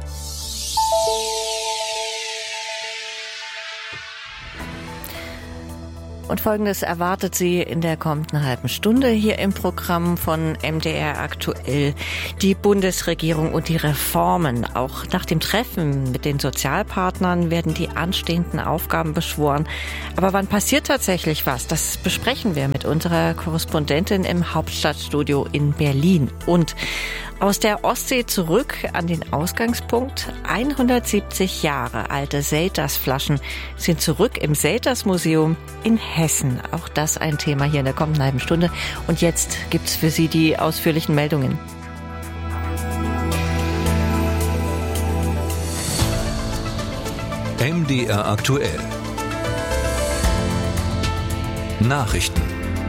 Und Folgendes erwartet Sie in der kommenden halben Stunde hier im Programm von M D R aktuell. Die Bundesregierung und die Reformen. Auch nach dem Treffen mit den Sozialpartnern werden die anstehenden Aufgaben beschworen. Aber wann passiert tatsächlich was? Das besprechen wir mit unserer Korrespondentin im Hauptstadtstudio in Berlin. Und aus der Ostsee zurück an den Ausgangspunkt. hundertsiebzig Jahre alte Selters-Flaschen sind zurück im Selters-Museum in Hessen. Auch das ein Thema hier in der kommenden halben Stunde. Und jetzt gibt's für Sie die ausführlichen Meldungen. M D R aktuell. Nachrichten.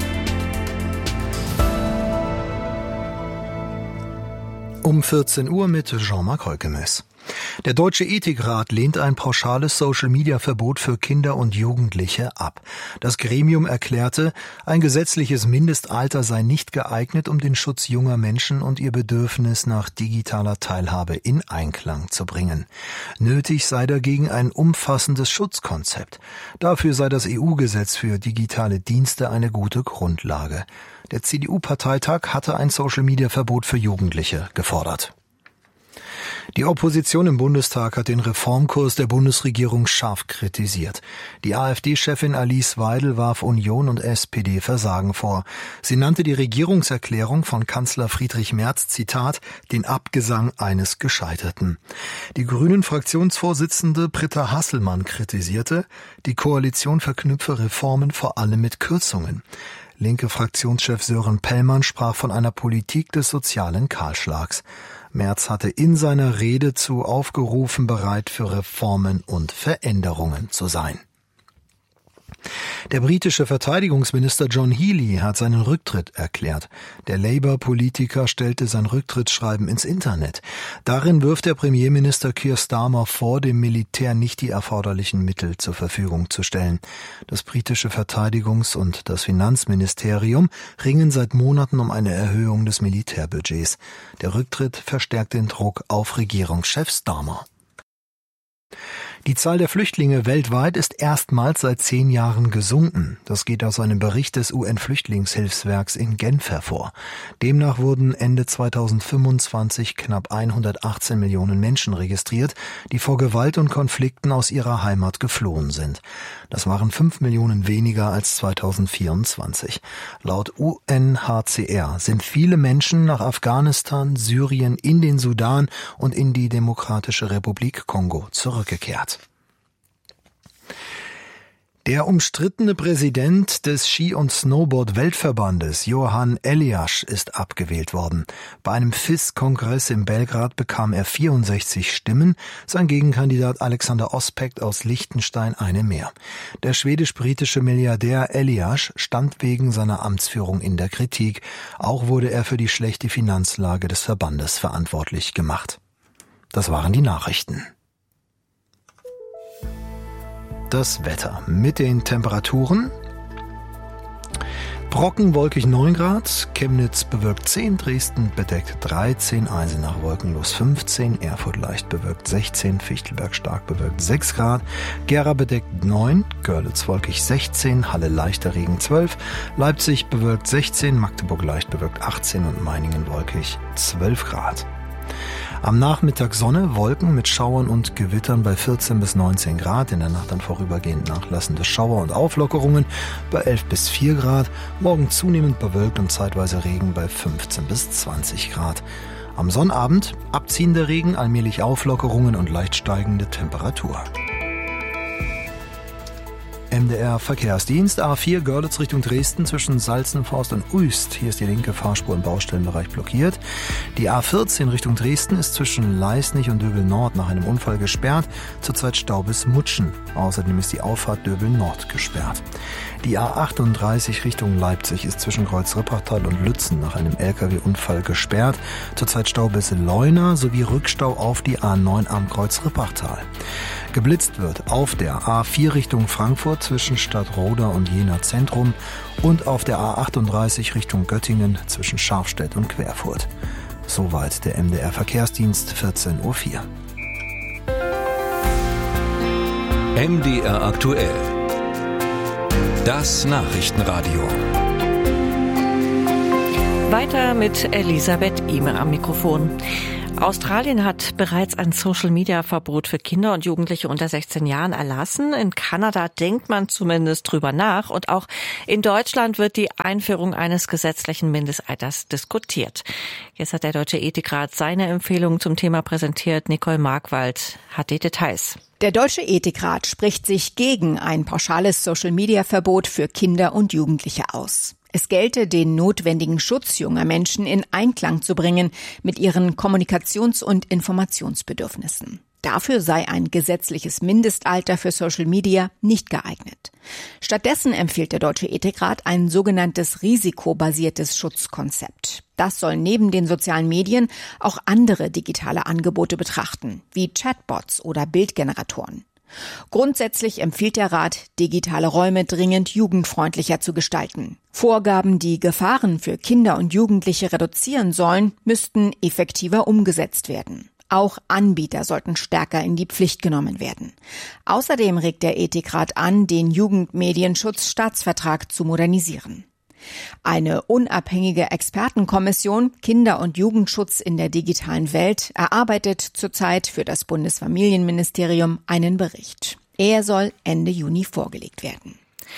Um vierzehn Uhr mit Jean-Marc Reukemes. Der Deutsche Ethikrat lehnt ein pauschales Social-Media-Verbot für Kinder und Jugendliche ab. Das Gremium erklärte, ein gesetzliches Mindestalter sei nicht geeignet, um den Schutz junger Menschen und ihr Bedürfnis nach digitaler Teilhabe in Einklang zu bringen. Nötig sei dagegen ein umfassendes Schutzkonzept. Dafür sei das E U-Gesetz für digitale Dienste eine gute Grundlage. Der C D U-Parteitag hatte ein Social-Media-Verbot für Jugendliche gefordert. Die Opposition im Bundestag hat den Reformkurs der Bundesregierung scharf kritisiert. Die AfD-Chefin Alice Weidel warf Union und S P D Versagen vor. Sie nannte die Regierungserklärung von Kanzler Friedrich Merz, Zitat, den Abgesang eines Gescheiterten. Die Grünen-Fraktionsvorsitzende Britta Hasselmann kritisierte, die Koalition verknüpfe Reformen vor allem mit Kürzungen. Linke Fraktionschef Sören Pellmann sprach von einer Politik des sozialen Kahlschlags. Merz hatte in seiner Rede zu aufgerufen, bereit für Reformen und Veränderungen zu sein. Der britische Verteidigungsminister John Healey hat seinen Rücktritt erklärt. Der Labour-Politiker stellte sein Rücktrittsschreiben ins Internet. Darin wirft der Premierminister Keir Starmer vor, dem Militär nicht die erforderlichen Mittel zur Verfügung zu stellen. Das britische Verteidigungs- und das Finanzministerium ringen seit Monaten um eine Erhöhung des Militärbudgets. Der Rücktritt verstärkt den Druck auf Regierungschef Starmer. Die Zahl der Flüchtlinge weltweit ist erstmals seit zehn Jahren gesunken. Das geht aus einem Bericht des U N-Flüchtlingshilfswerks in Genf hervor. Demnach wurden Ende zweitausendfünfundzwanzig knapp hundertachtzehn Millionen Menschen registriert, die vor Gewalt und Konflikten aus ihrer Heimat geflohen sind. Das waren fünf Millionen weniger als zweitausendvierundzwanzig. Laut U N H C R sind viele Menschen nach Afghanistan, Syrien, in den Sudan und in die Demokratische Republik Kongo zurückgekehrt. Der umstrittene Präsident des Ski- und Snowboard-Weltverbandes, Johan Elias, ist abgewählt worden. Bei einem F I S-Kongress in Belgrad bekam er vierundsechzig Stimmen, sein Gegenkandidat Alexander Ospekt aus Liechtenstein eine mehr. Der schwedisch-britische Milliardär Elias stand wegen seiner Amtsführung in der Kritik. Auch wurde er für die schlechte Finanzlage des Verbandes verantwortlich gemacht. Das waren die Nachrichten. Das Wetter mit den Temperaturen. Brocken wolkig neun Grad, Chemnitz bewölkt zehn, Dresden bedeckt dreizehn, Eisenach wolkenlos fünfzehn, Erfurt leicht bewölkt sechzehn, Fichtelberg stark bewölkt sechs Grad, Gera bedeckt neun, Görlitz wolkig sechzehn, Halle leichter Regen zwölf, Leipzig bewölkt sechzehn, Magdeburg leicht bewölkt achtzehn und Meiningen wolkig zwölf Grad. Am Nachmittag Sonne, Wolken mit Schauern und Gewittern bei vierzehn bis neunzehn Grad. In der Nacht dann vorübergehend nachlassende Schauer und Auflockerungen bei elf bis vier Grad. Morgen zunehmend bewölkt und zeitweise Regen bei fünfzehn bis zwanzig Grad. Am Sonnabend abziehender Regen, allmählich Auflockerungen und leicht steigende Temperatur. M D R Verkehrsdienst A vier Görlitz Richtung Dresden zwischen Salzenforst und Uist. Hier ist die linke Fahrspur im Baustellenbereich blockiert. Die A vierzehn Richtung Dresden ist zwischen Leisnig und Döbel Nord nach einem Unfall gesperrt. Zurzeit Stau bis Mutschen. Außerdem ist die Auffahrt Döbel Nord gesperrt. Die A achtunddreißig Richtung Leipzig ist zwischen Kreuz-Rippachtal und Lützen nach einem L K W-Unfall gesperrt. Zurzeit Stau bis Leuna sowie Rückstau auf die A neun am Kreuz-Rippachtal. Geblitzt wird auf der A vier Richtung Frankfurt zwischen Stadtroda und Jena Zentrum und auf der A achtunddreißig Richtung Göttingen zwischen Scharfstedt und Querfurt. Soweit der M D R Verkehrsdienst, vierzehn Uhr vier. M D R aktuell. Das Nachrichtenradio. Weiter mit Elisabeth Ihme am Mikrofon. Australien hat bereits ein Social-Media-Verbot für Kinder und Jugendliche unter sechzehn Jahren erlassen. In Kanada denkt man zumindest drüber nach. Und auch in Deutschland wird die Einführung eines gesetzlichen Mindestalters diskutiert. Jetzt hat der Deutsche Ethikrat seine Empfehlungen zum Thema präsentiert. Nicole Markwald hat die Details. Der Deutsche Ethikrat spricht sich gegen ein pauschales Social-Media-Verbot für Kinder und Jugendliche aus. Es gelte, den notwendigen Schutz junger Menschen in Einklang zu bringen mit ihren Kommunikations- und Informationsbedürfnissen. Dafür sei ein gesetzliches Mindestalter für Social Media nicht geeignet. Stattdessen empfiehlt der Deutsche Ethikrat ein sogenanntes risikobasiertes Schutzkonzept. Das soll neben den sozialen Medien auch andere digitale Angebote betrachten, wie Chatbots oder Bildgeneratoren. Grundsätzlich empfiehlt der Rat, digitale Räume dringend jugendfreundlicher zu gestalten. Vorgaben, die Gefahren für Kinder und Jugendliche reduzieren sollen, müssten effektiver umgesetzt werden. Auch Anbieter sollten stärker in die Pflicht genommen werden. Außerdem regt der Ethikrat an, den Jugendmedienschutzstaatsvertrag zu modernisieren. Eine unabhängige Expertenkommission Kinder- und Jugendschutz in der digitalen Welt erarbeitet zurzeit für das Bundesfamilienministerium einen Bericht. Er soll Ende Juni vorgelegt werden.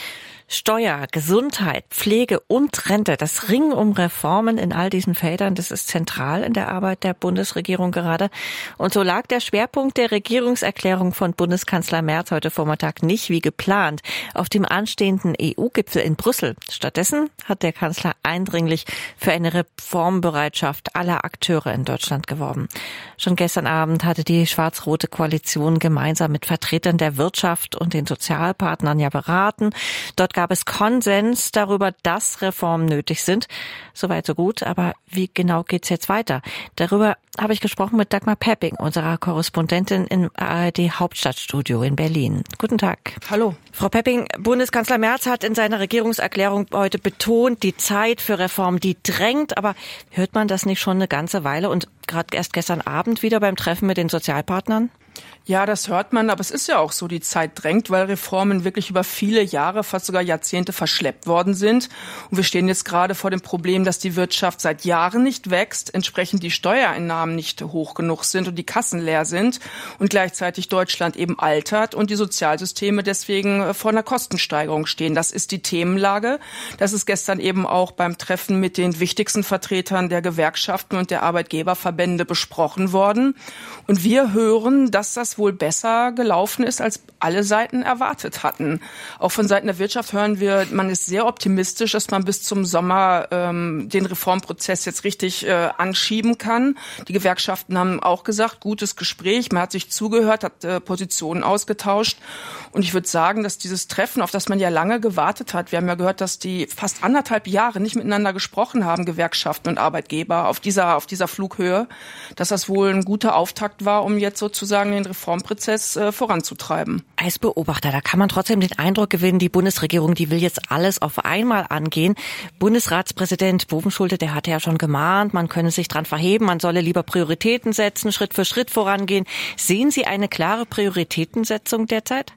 Steuer, Gesundheit, Pflege und Rente, das Ringen um Reformen in all diesen Feldern, das ist zentral in der Arbeit der Bundesregierung gerade. Und so lag der Schwerpunkt der Regierungserklärung von Bundeskanzler Merz heute Vormittag nicht wie geplant auf dem anstehenden E U-Gipfel in Brüssel. Stattdessen hat der Kanzler eindringlich für eine Reformbereitschaft aller Akteure in Deutschland geworben. Schon gestern Abend hatte die schwarz-rote Koalition gemeinsam mit Vertretern der Wirtschaft und den Sozialpartnern ja beraten. Dort gab es Konsens darüber, dass Reformen nötig sind. Soweit so gut, aber wie genau geht's jetzt weiter? Darüber habe ich gesprochen mit Dagmar Pepping, unserer Korrespondentin im A R D Hauptstadtstudio in Berlin. Guten Tag. Hallo. Frau Pepping, Bundeskanzler Merz hat in seiner Regierungserklärung heute betont, die Zeit für Reformen, die drängt. Aber hört man das nicht schon eine ganze Weile und gerade erst gestern Abend wieder beim Treffen mit den Sozialpartnern? Ja, das hört man, aber es ist ja auch so, die Zeit drängt, weil Reformen wirklich über viele Jahre, fast sogar Jahrzehnte verschleppt worden sind. Und wir stehen jetzt gerade vor dem Problem, dass die Wirtschaft seit Jahren nicht wächst, entsprechend die Steuereinnahmen nicht hoch genug sind und die Kassen leer sind und gleichzeitig Deutschland eben altert und die Sozialsysteme deswegen vor einer Kostensteigerung stehen. Das ist die Themenlage. Das ist gestern eben auch beim Treffen mit den wichtigsten Vertretern der Gewerkschaften und der Arbeitgeberverbände besprochen worden. Und wir hören, dass das wohl besser gelaufen ist, als alle Seiten erwartet hatten. Auch von Seiten der Wirtschaft hören wir, man ist sehr optimistisch, dass man bis zum Sommer ähm, den Reformprozess jetzt richtig äh, anschieben kann. Die Gewerkschaften haben auch gesagt, gutes Gespräch, man hat sich zugehört, hat äh, Positionen ausgetauscht. Und ich würde sagen, dass dieses Treffen, auf das man ja lange gewartet hat, wir haben ja gehört, dass die fast anderthalb Jahre nicht miteinander gesprochen haben, Gewerkschaften und Arbeitgeber, auf dieser, auf dieser Flughöhe, dass das wohl ein guter Auftakt war, um jetzt sozusagen den Reformprozess äh, voranzutreiben. Als Beobachter, da kann man trotzdem den Eindruck gewinnen, die Bundesregierung, die will jetzt alles auf einmal angehen. Bundesratspräsident Bovenschulte, der hatte ja schon gemahnt, man könne sich dran verheben, man solle lieber Prioritäten setzen, Schritt für Schritt vorangehen. Sehen Sie eine klare Prioritätensetzung derzeit?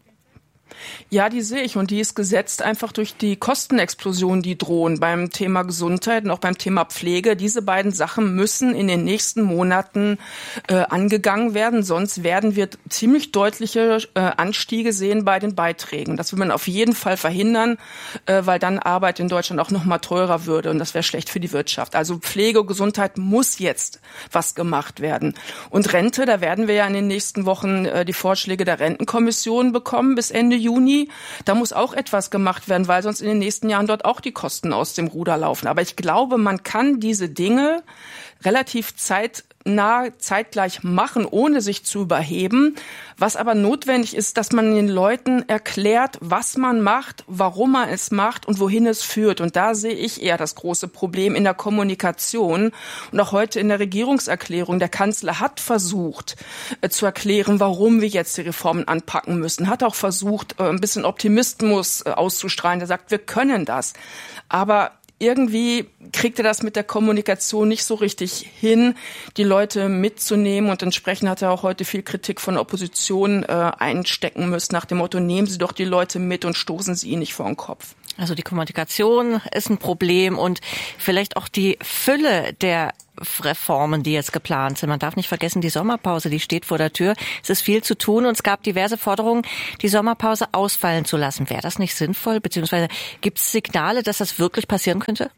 Ja, die sehe ich und die ist gesetzt einfach durch die Kostenexplosion, die drohen beim Thema Gesundheit und auch beim Thema Pflege. Diese beiden Sachen müssen in den nächsten Monaten äh, angegangen werden, sonst werden wir ziemlich deutliche äh, Anstiege sehen bei den Beiträgen. Das will man auf jeden Fall verhindern, äh, weil dann Arbeit in Deutschland auch noch mal teurer würde und das wäre schlecht für die Wirtschaft. Also Pflege und Gesundheit muss jetzt was gemacht werden. Und Rente, da werden wir ja in den nächsten Wochen äh, die Vorschläge der Rentenkommission bekommen bis Ende Juni. Da muss auch etwas gemacht werden, weil sonst in den nächsten Jahren dort auch die Kosten aus dem Ruder laufen. Aber ich glaube, man kann diese Dinge relativ zeitnah, zeitgleich machen, ohne sich zu überheben. Was aber notwendig ist, dass man den Leuten erklärt, was man macht, warum man es macht und wohin es führt. Und da sehe ich eher das große Problem in der Kommunikation. Und auch heute in der Regierungserklärung. Der Kanzler hat versucht äh, zu erklären, warum wir jetzt die Reformen anpacken müssen. Hat auch versucht, äh, ein bisschen Optimismus äh, auszustrahlen. Der sagt, wir können das. Aber irgendwie kriegt er das mit der Kommunikation nicht so richtig hin, die Leute mitzunehmen. Und entsprechend hat er auch heute viel Kritik von der Opposition äh, einstecken müssen, nach dem Motto, nehmen Sie doch die Leute mit und stoßen Sie ihnen nicht vor den Kopf. Also die Kommunikation ist ein Problem und vielleicht auch die Fülle der Reformen, die jetzt geplant sind. Man darf nicht vergessen, die Sommerpause, die steht vor der Tür. Es ist viel zu tun und es gab diverse Forderungen, die Sommerpause ausfallen zu lassen. Wäre das nicht sinnvoll? Beziehungsweise gibt es Signale, dass das wirklich passieren könnte?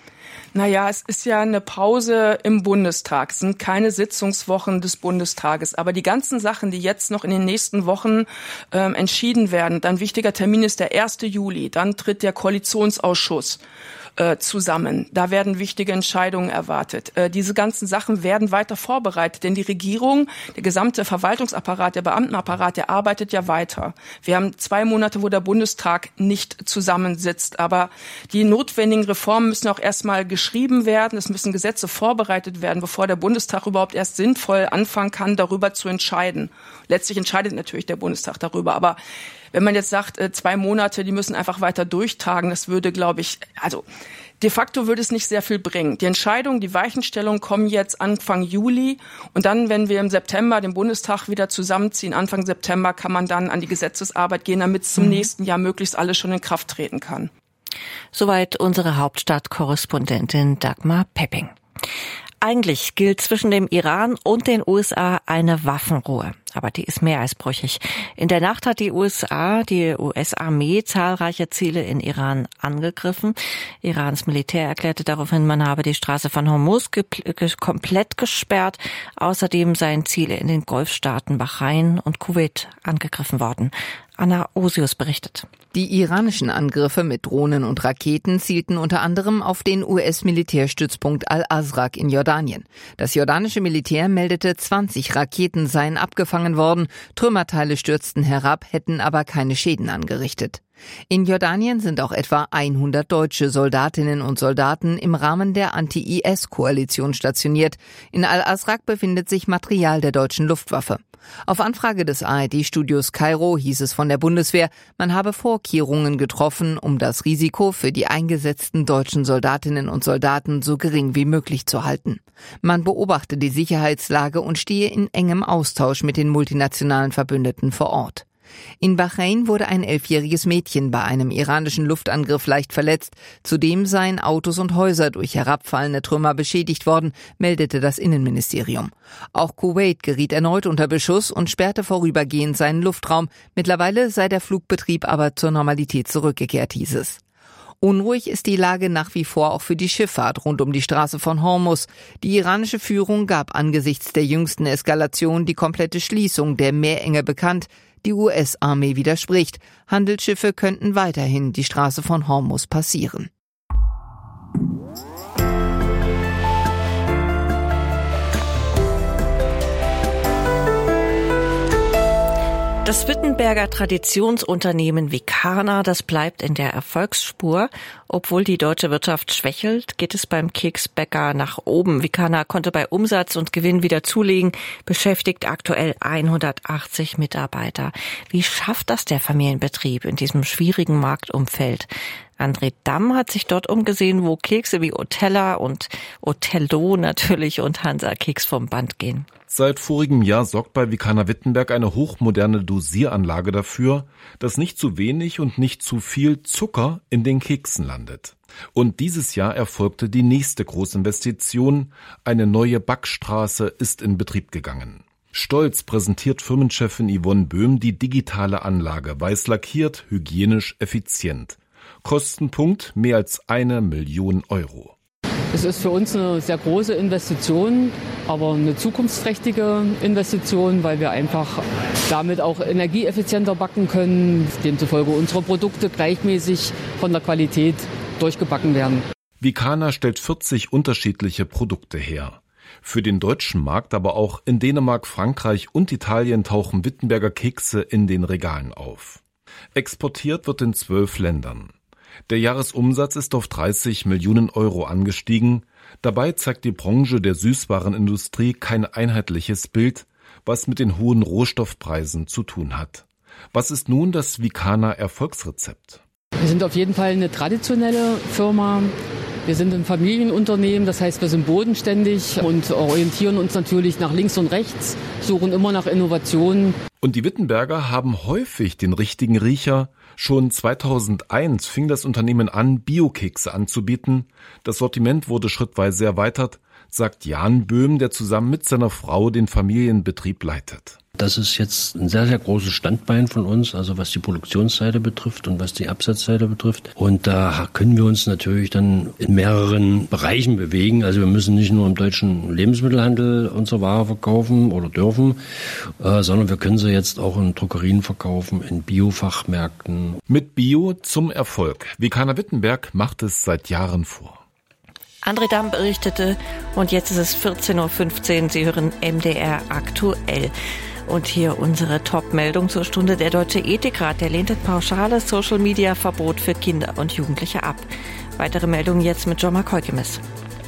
Naja, es ist ja eine Pause im Bundestag. Es sind keine Sitzungswochen des Bundestages. Aber die ganzen Sachen, die jetzt noch in den nächsten Wochen ähm, entschieden werden, ein wichtiger Termin ist der erste Juli. Dann tritt der Koalitionsausschuss zusammen. Da werden wichtige Entscheidungen erwartet. Diese ganzen Sachen werden weiter vorbereitet, denn die Regierung, der gesamte Verwaltungsapparat, der Beamtenapparat, der arbeitet ja weiter. Wir haben zwei Monate, wo der Bundestag nicht zusammensitzt, aber die notwendigen Reformen müssen auch erstmal geschrieben werden. Es müssen Gesetze vorbereitet werden, bevor der Bundestag überhaupt erst sinnvoll anfangen kann, darüber zu entscheiden. Letztlich entscheidet natürlich der Bundestag darüber, aber wenn man jetzt sagt, zwei Monate, die müssen einfach weiter durchtagen, das würde, glaube ich, also de facto würde es nicht sehr viel bringen. Die Entscheidung, die Weichenstellung kommen jetzt Anfang Juli und dann, wenn wir im September den Bundestag wieder zusammenziehen, Anfang September, kann man dann an die Gesetzesarbeit gehen, damit es zum mhm. nächsten Jahr möglichst alles schon in Kraft treten kann. Soweit unsere Hauptstadtkorrespondentin Dagmar Pepping. Eigentlich gilt zwischen dem Iran und den U S A eine Waffenruhe. Aber die ist mehr als brüchig. In der Nacht hat die U S A, die U S-Armee, zahlreiche Ziele in Iran angegriffen. Irans Militär erklärte daraufhin, man habe die Straße von Hormuz ge- ge- komplett gesperrt. Außerdem seien Ziele in den Golfstaaten Bahrain und Kuwait angegriffen worden. Anna Osius berichtet. Die iranischen Angriffe mit Drohnen und Raketen zielten unter anderem auf den U S-Militärstützpunkt Al-Azraq in Jordanien. Das jordanische Militär meldete, zwanzig Raketen seien abgefangen worden, Trümmerteile stürzten herab, hätten aber keine Schäden angerichtet. In Jordanien sind auch etwa hundert deutsche Soldatinnen und Soldaten im Rahmen der Anti-I S-Koalition stationiert. In Al-Azraq befindet sich Material der deutschen Luftwaffe. Auf Anfrage des A R D-Studios Kairo hieß es von der Bundeswehr, man habe Vorkehrungen getroffen, um das Risiko für die eingesetzten deutschen Soldatinnen und Soldaten so gering wie möglich zu halten. Man beobachte die Sicherheitslage und stehe in engem Austausch mit den multinationalen Verbündeten vor Ort. In Bahrain wurde ein elfjähriges Mädchen bei einem iranischen Luftangriff leicht verletzt. Zudem seien Autos und Häuser durch herabfallende Trümmer beschädigt worden, meldete das Innenministerium. Auch Kuwait geriet erneut unter Beschuss und sperrte vorübergehend seinen Luftraum. Mittlerweile sei der Flugbetrieb aber zur Normalität zurückgekehrt, hieß es. Unruhig ist die Lage nach wie vor auch für die Schifffahrt rund um die Straße von Hormuz. Die iranische Führung gab angesichts der jüngsten Eskalation die komplette Schließung der Meerenge bekannt. Die U S-Armee widerspricht. Handelsschiffe könnten weiterhin die Straße von Hormuz passieren. Das Wittenberger Traditionsunternehmen Vicana, das bleibt in der Erfolgsspur. Obwohl die deutsche Wirtschaft schwächelt, geht es beim Keksbäcker nach oben. Vicana konnte bei Umsatz und Gewinn wieder zulegen, beschäftigt aktuell hundertachtzig Mitarbeiter. Wie schafft das der Familienbetrieb in diesem schwierigen Marktumfeld? André Damm hat sich dort umgesehen, wo Kekse wie Otella und Otello natürlich und Hansa Keks vom Band gehen. Seit vorigem Jahr sorgt bei Vicana Wittenberg eine hochmoderne Dosieranlage dafür, dass nicht zu wenig und nicht zu viel Zucker in den Keksen landet. Und dieses Jahr erfolgte die nächste Großinvestition. Eine neue Backstraße ist in Betrieb gegangen. Stolz präsentiert Firmenchefin Yvonne Böhm die digitale Anlage, weiß lackiert, hygienisch, effizient. Kostenpunkt mehr als eine Million Euro. Es ist für uns eine sehr große Investition, aber eine zukunftsträchtige Investition, weil wir einfach damit auch energieeffizienter backen können, demzufolge unsere Produkte gleichmäßig von der Qualität durchgebacken werden. Vicana stellt vierzig unterschiedliche Produkte her. Für den deutschen Markt, aber auch in Dänemark, Frankreich und Italien tauchen Wittenberger Kekse in den Regalen auf. Exportiert wird in zwölf Ländern. Der Jahresumsatz ist auf dreißig Millionen Euro angestiegen. Dabei zeigt die Branche der Süßwarenindustrie kein einheitliches Bild, was mit den hohen Rohstoffpreisen zu tun hat. Was ist nun das Vicana Erfolgsrezept? Wir sind auf jeden Fall eine traditionelle Firma. Wir sind ein Familienunternehmen, das heißt, wir sind bodenständig und orientieren uns natürlich nach links und rechts, suchen immer nach Innovationen. Und die Wittenberger haben häufig den richtigen Riecher. Schon zweitausendeins fing das Unternehmen an, Biokekse anzubieten. Das Sortiment wurde schrittweise erweitert, sagt Jan Böhm, der zusammen mit seiner Frau den Familienbetrieb leitet. Das ist jetzt ein sehr, sehr großes Standbein von uns, also was die Produktionsseite betrifft und was die Absatzseite betrifft. Und da können wir uns natürlich dann in mehreren Bereichen bewegen. Also wir müssen nicht nur im deutschen Lebensmittelhandel unsere Ware verkaufen oder dürfen, äh, sondern wir können sie jetzt auch in Drogerien verkaufen, in Biofachmärkten. Mit Bio zum Erfolg. Vikana Wittenberg macht es seit Jahren vor. André Damm berichtete und jetzt ist es vierzehn Uhr fünfzehn. Sie hören M D R aktuell. Und hier unsere Top-Meldung zur Stunde. Der Deutsche Ethikrat, der lehnt ein pauschales Social-Media-Verbot für Kinder und Jugendliche ab. Weitere Meldungen jetzt mit Joma Koikemis.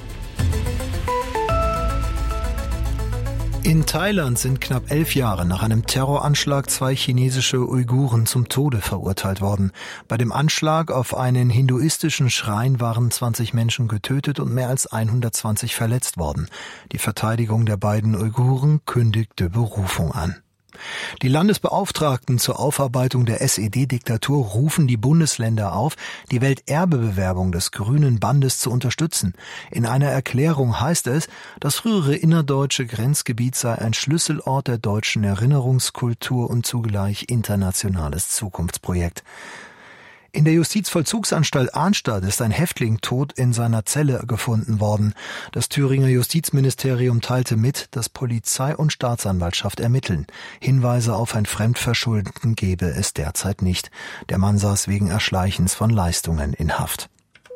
In Thailand sind knapp elf Jahre nach einem Terroranschlag zwei chinesische Uiguren zum Tode verurteilt worden. Bei dem Anschlag auf einen hinduistischen Schrein waren zwanzig Menschen getötet und mehr als hundertzwanzig verletzt worden. Die Verteidigung der beiden Uiguren kündigte Berufung an. Die Landesbeauftragten zur Aufarbeitung der S E D-Diktatur rufen die Bundesländer auf, die Welterbebewerbung des Grünen Bandes zu unterstützen. In einer Erklärung heißt es, das frühere innerdeutsche Grenzgebiet sei ein Schlüsselort der deutschen Erinnerungskultur und zugleich internationales Zukunftsprojekt. In der Justizvollzugsanstalt Arnstadt ist ein Häftling tot in seiner Zelle gefunden worden. Das Thüringer Justizministerium teilte mit, dass Polizei und Staatsanwaltschaft ermitteln. Hinweise auf ein Fremdverschulden gebe es derzeit nicht. Der Mann saß wegen Erschleichens von Leistungen in Haft.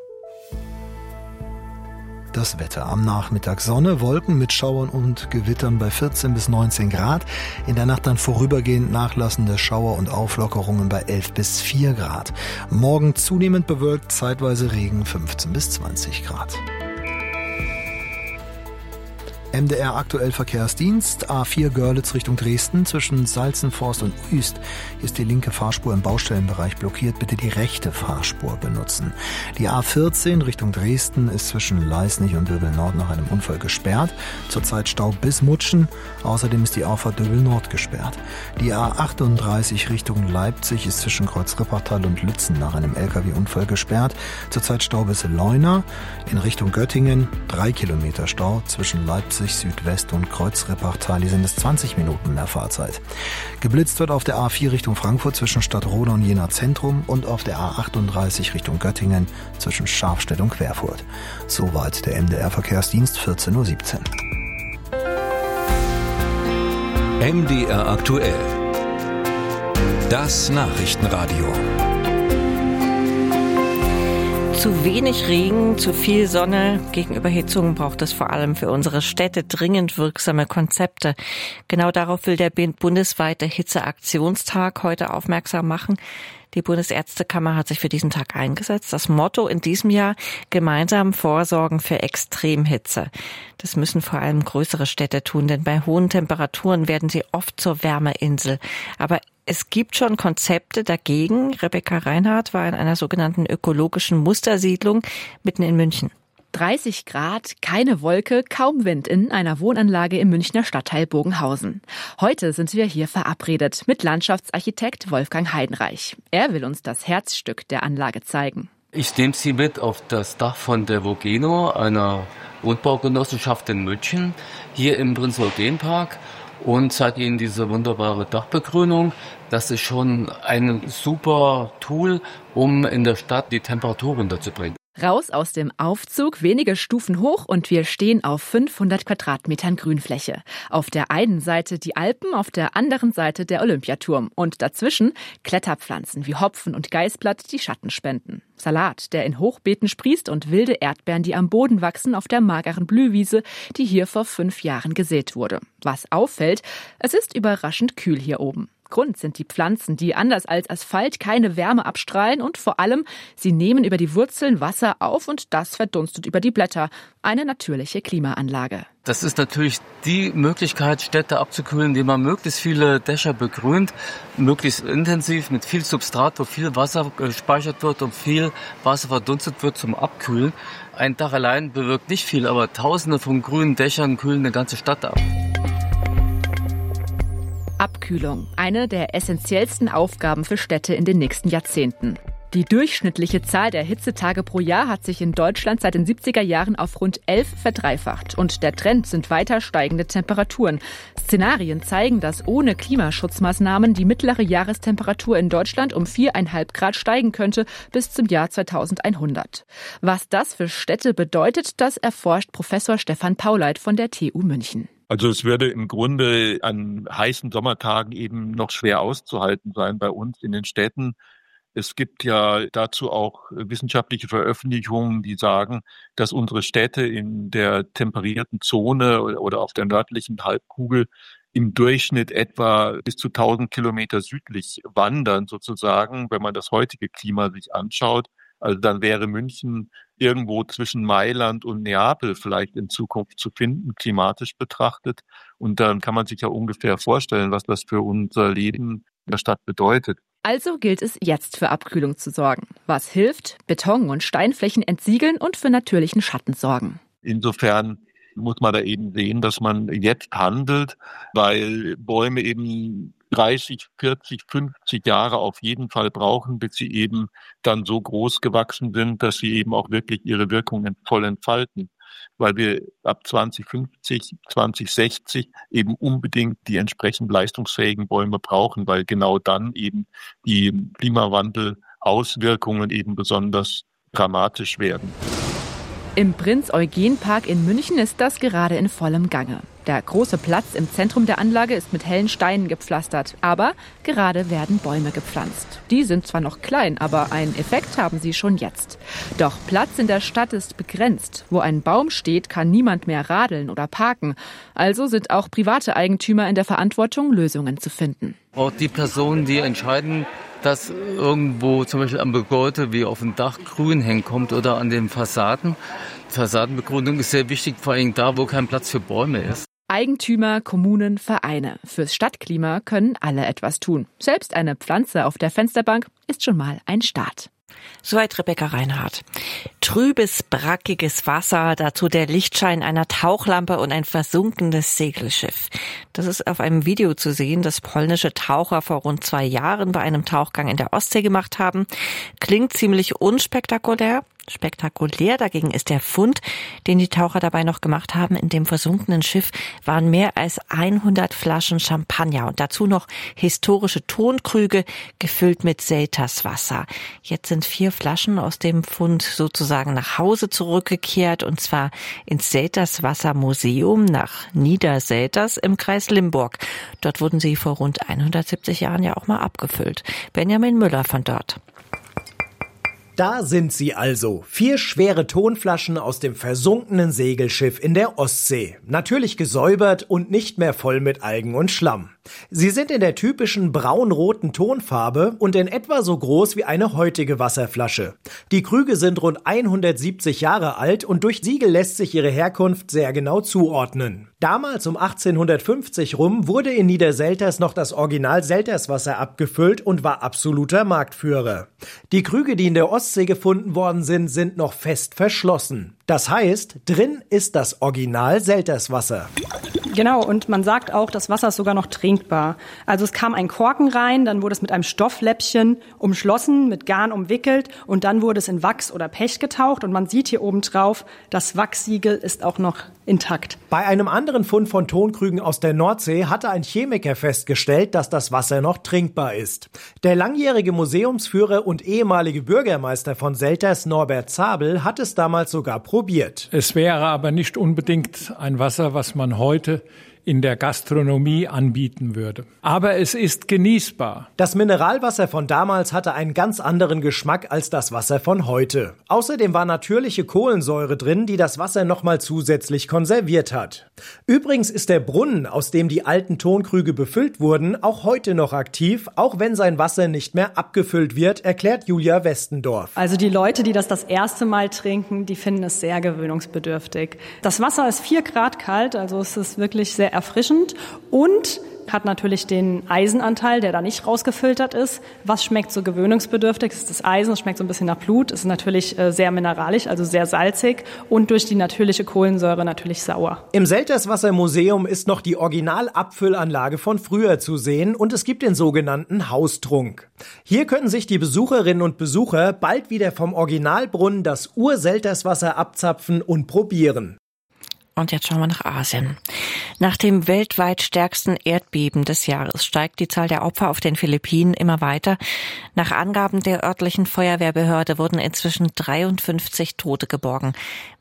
Das Wetter. Am Nachmittag Sonne, Wolken mit Schauern und Gewittern bei vierzehn bis neunzehn Grad. In der Nacht dann vorübergehend nachlassende Schauer und Auflockerungen bei elf bis vier Grad. Morgen zunehmend bewölkt, zeitweise Regen fünfzehn bis zwanzig Grad. M D R aktuell Verkehrsdienst, A vier Görlitz Richtung Dresden zwischen Salzenforst und Uist. Hier ist die linke Fahrspur im Baustellenbereich blockiert. Bitte die rechte Fahrspur benutzen. Die A vierzehn Richtung Dresden ist zwischen Leisnig und Döbel Nord nach einem Unfall gesperrt. Zurzeit Stau bis Mutschen. Außerdem ist die Auffahrt Döbel Nord gesperrt. Die A achtunddreißig Richtung Leipzig ist zwischen Kreuz-Rippertal und Lützen nach einem L K W-Unfall gesperrt. Zurzeit Stau bis Leuna. In Richtung Göttingen drei Kilometer Stau zwischen Leipzig Südwest und Kreuz-Rippertal. Hier sind es zwanzig Minuten mehr Fahrzeit. Geblitzt wird auf der A vier Richtung Frankfurt zwischen Stadtroda und Jena Zentrum und auf der A achtunddreißig Richtung Göttingen zwischen Scharfstedt und Querfurt. Soweit der M D R Verkehrsdienst, vierzehn Uhr siebzehn. M D R aktuell. Das Nachrichtenradio. Zu wenig Regen, zu viel Sonne. Gegen Überhitzung braucht es vor allem für unsere Städte dringend wirksame Konzepte. Genau darauf will der bundesweite Hitzeaktionstag heute aufmerksam machen. Die Bundesärztekammer hat sich für diesen Tag eingesetzt. Das Motto in diesem Jahr: gemeinsam vorsorgen für Extremhitze. Das müssen vor allem größere Städte tun, denn bei hohen Temperaturen werden sie oft zur Wärmeinsel. Aber es gibt schon Konzepte dagegen. Rebecca Reinhardt war in einer sogenannten ökologischen Mustersiedlung mitten in München. dreißig Grad, keine Wolke, kaum Wind in einer Wohnanlage im Münchner Stadtteil Bogenhausen. Heute sind wir hier verabredet mit Landschaftsarchitekt Wolfgang Heidenreich. Er will uns das Herzstück der Anlage zeigen. Ich nehme Sie mit auf das Dach von der Vogeno, einer Wohnbaugenossenschaft in München, hier im Prinz-Eugen-Park. Und zeige Ihnen diese wunderbare Dachbegrünung. Das ist schon ein super Tool, um in der Stadt die Temperatur runterzubringen. Raus aus dem Aufzug, wenige Stufen hoch und wir stehen auf fünfhundert Quadratmetern Grünfläche. Auf der einen Seite die Alpen, auf der anderen Seite der Olympiaturm. Und dazwischen Kletterpflanzen wie Hopfen und Geißblatt, die Schatten spenden. Salat, der in Hochbeeten sprießt und wilde Erdbeeren, die am Boden wachsen auf der mageren Blühwiese, die hier vor fünf Jahren gesät wurde. Was auffällt, es ist überraschend kühl hier oben. Grund sind die Pflanzen, die anders als Asphalt keine Wärme abstrahlen und vor allem, sie nehmen über die Wurzeln Wasser auf und das verdunstet über die Blätter. Eine natürliche Klimaanlage. Das ist natürlich die Möglichkeit, Städte abzukühlen, indem man möglichst viele Dächer begrünt, möglichst intensiv mit viel Substrat, wo viel Wasser gespeichert wird und viel Wasser verdunstet wird zum Abkühlen. Ein Dach allein bewirkt nicht viel, aber Tausende von grünen Dächern kühlen eine ganze Stadt ab. Abkühlung, eine der essentiellsten Aufgaben für Städte in den nächsten Jahrzehnten. Die durchschnittliche Zahl der Hitzetage pro Jahr hat sich in Deutschland seit den siebziger Jahren auf rund elf verdreifacht. Und der Trend sind weiter steigende Temperaturen. Szenarien zeigen, dass ohne Klimaschutzmaßnahmen die mittlere Jahrestemperatur in Deutschland um viereinhalb Grad steigen könnte bis zum Jahr zweitausendeinhundert. Was das für Städte bedeutet, das erforscht Professor Stefan Pauleit von der T U München. Also es würde im Grunde an heißen Sommertagen eben noch schwer auszuhalten sein bei uns in den Städten. Es gibt ja dazu auch wissenschaftliche Veröffentlichungen, die sagen, dass unsere Städte in der temperierten Zone oder auf der nördlichen Halbkugel im Durchschnitt etwa bis zu tausend Kilometer südlich wandern sozusagen, wenn man das heutige Klima sich anschaut. Also dann wäre München irgendwo zwischen Mailand und Neapel vielleicht in Zukunft zu finden, klimatisch betrachtet. Und dann kann man sich ja ungefähr vorstellen, was das für unser Leben in der Stadt bedeutet. Also gilt es jetzt für Abkühlung zu sorgen. Was hilft? Beton- und Steinflächen entsiegeln und für natürlichen Schatten sorgen. Insofern muss man da eben sehen, dass man jetzt handelt, weil Bäume eben dreißig, vierzig, fünfzig Jahre auf jeden Fall brauchen, bis sie eben dann so groß gewachsen sind, dass sie eben auch wirklich ihre Wirkung voll entfalten. Weil wir ab zwanzig fünfzig, zwanzig sechzig eben unbedingt die entsprechend leistungsfähigen Bäume brauchen, weil genau dann eben die Klimawandelauswirkungen eben besonders dramatisch werden. Im Prinz-Eugen-Park in München ist das gerade in vollem Gange. Der große Platz im Zentrum der Anlage ist mit hellen Steinen gepflastert, aber gerade werden Bäume gepflanzt. Die sind zwar noch klein, aber einen Effekt haben sie schon jetzt. Doch Platz in der Stadt ist begrenzt. Wo ein Baum steht, kann niemand mehr radeln oder parken. Also sind auch private Eigentümer in der Verantwortung, Lösungen zu finden. Auch die Personen, die entscheiden, dass irgendwo zum Beispiel am Gebäude wie auf dem Dach Grün hinkommt oder an den Fassaden. Fassadenbegrünung ist sehr wichtig, vor allem da, wo kein Platz für Bäume ist. Eigentümer, Kommunen, Vereine. Fürs Stadtklima können alle etwas tun. Selbst eine Pflanze auf der Fensterbank ist schon mal ein Start. Soweit Rebecca Reinhardt. Trübes, brackiges Wasser, dazu der Lichtschein einer Tauchlampe und ein versunkenes Segelschiff. Das ist auf einem Video zu sehen, das polnische Taucher vor rund zwei Jahren bei einem Tauchgang in der Ostsee gemacht haben. Klingt ziemlich unspektakulär. Spektakulär dagegen ist der Fund, den die Taucher dabei noch gemacht haben. In dem versunkenen Schiff waren mehr als hundert Flaschen Champagner und dazu noch historische Tonkrüge gefüllt mit Selterswasser. Jetzt sind vier Flaschen aus dem Fund sozusagen nach Hause zurückgekehrt, und zwar ins Selterswasser-Museum nach Niederselters im Kreis Limburg. Dort wurden sie vor rund hundertsiebzig Jahren ja auch mal abgefüllt. Benjamin Müller von dort. Da sind sie also, vier schwere Tonflaschen aus dem versunkenen Segelschiff in der Ostsee. Natürlich gesäubert und nicht mehr voll mit Algen und Schlamm. Sie sind in der typischen braun-roten Tonfarbe und in etwa so groß wie eine heutige Wasserflasche. Die Krüge sind rund hundertsiebzig Jahre alt und durch Siegel lässt sich ihre Herkunft sehr genau zuordnen. Damals um achtzehnhundertfünfzig rum wurde in Niederselters noch das Original Selterswasser abgefüllt und war absoluter Marktführer. Die Krüge, die in der Ostsee gefunden worden sind, sind noch fest verschlossen. Das heißt, drin ist das Original Selterswasser. Genau, und man sagt auch, das Wasser ist sogar noch trinkbar. Also es kam ein Korken rein, dann wurde es mit einem Stoffläppchen umschlossen, mit Garn umwickelt und dann wurde es in Wachs oder Pech getaucht und man sieht hier oben drauf, das Wachssiegel ist auch noch intakt. Bei einem anderen Fund von Tonkrügen aus der Nordsee hatte ein Chemiker festgestellt, dass das Wasser noch trinkbar ist. Der langjährige Museumsführer und ehemalige Bürgermeister von Selters, Norbert Zabel, hat es damals sogar probiert. Es wäre aber nicht unbedingt ein Wasser, was man heute in der Gastronomie anbieten würde. Aber es ist genießbar. Das Mineralwasser von damals hatte einen ganz anderen Geschmack als das Wasser von heute. Außerdem war natürliche Kohlensäure drin, die das Wasser nochmal zusätzlich konserviert hat. Übrigens ist der Brunnen, aus dem die alten Tonkrüge befüllt wurden, auch heute noch aktiv, auch wenn sein Wasser nicht mehr abgefüllt wird, erklärt Julia Westendorf. Also die Leute, die das das erste Mal trinken, die finden es sehr gewöhnungsbedürftig. Das Wasser ist vier Grad kalt, also es ist wirklich sehr erfrischend und hat natürlich den Eisenanteil, der da nicht rausgefiltert ist. Was schmeckt so gewöhnungsbedürftig? Das ist das Eisen, es schmeckt so ein bisschen nach Blut. Es ist natürlich sehr mineralisch, also sehr salzig und durch die natürliche Kohlensäure natürlich sauer. Im Selterswasser-Museum ist noch die Originalabfüllanlage von früher zu sehen und es gibt den sogenannten Haustrunk. Hier können sich die Besucherinnen und Besucher bald wieder vom Originalbrunnen das Ur-Selterswasser abzapfen und probieren. Und jetzt schauen wir nach Asien. Nach dem weltweit stärksten Erdbeben des Jahres steigt die Zahl der Opfer auf den Philippinen immer weiter. Nach Angaben der örtlichen Feuerwehrbehörde wurden inzwischen dreiundfünfzig Tote geborgen.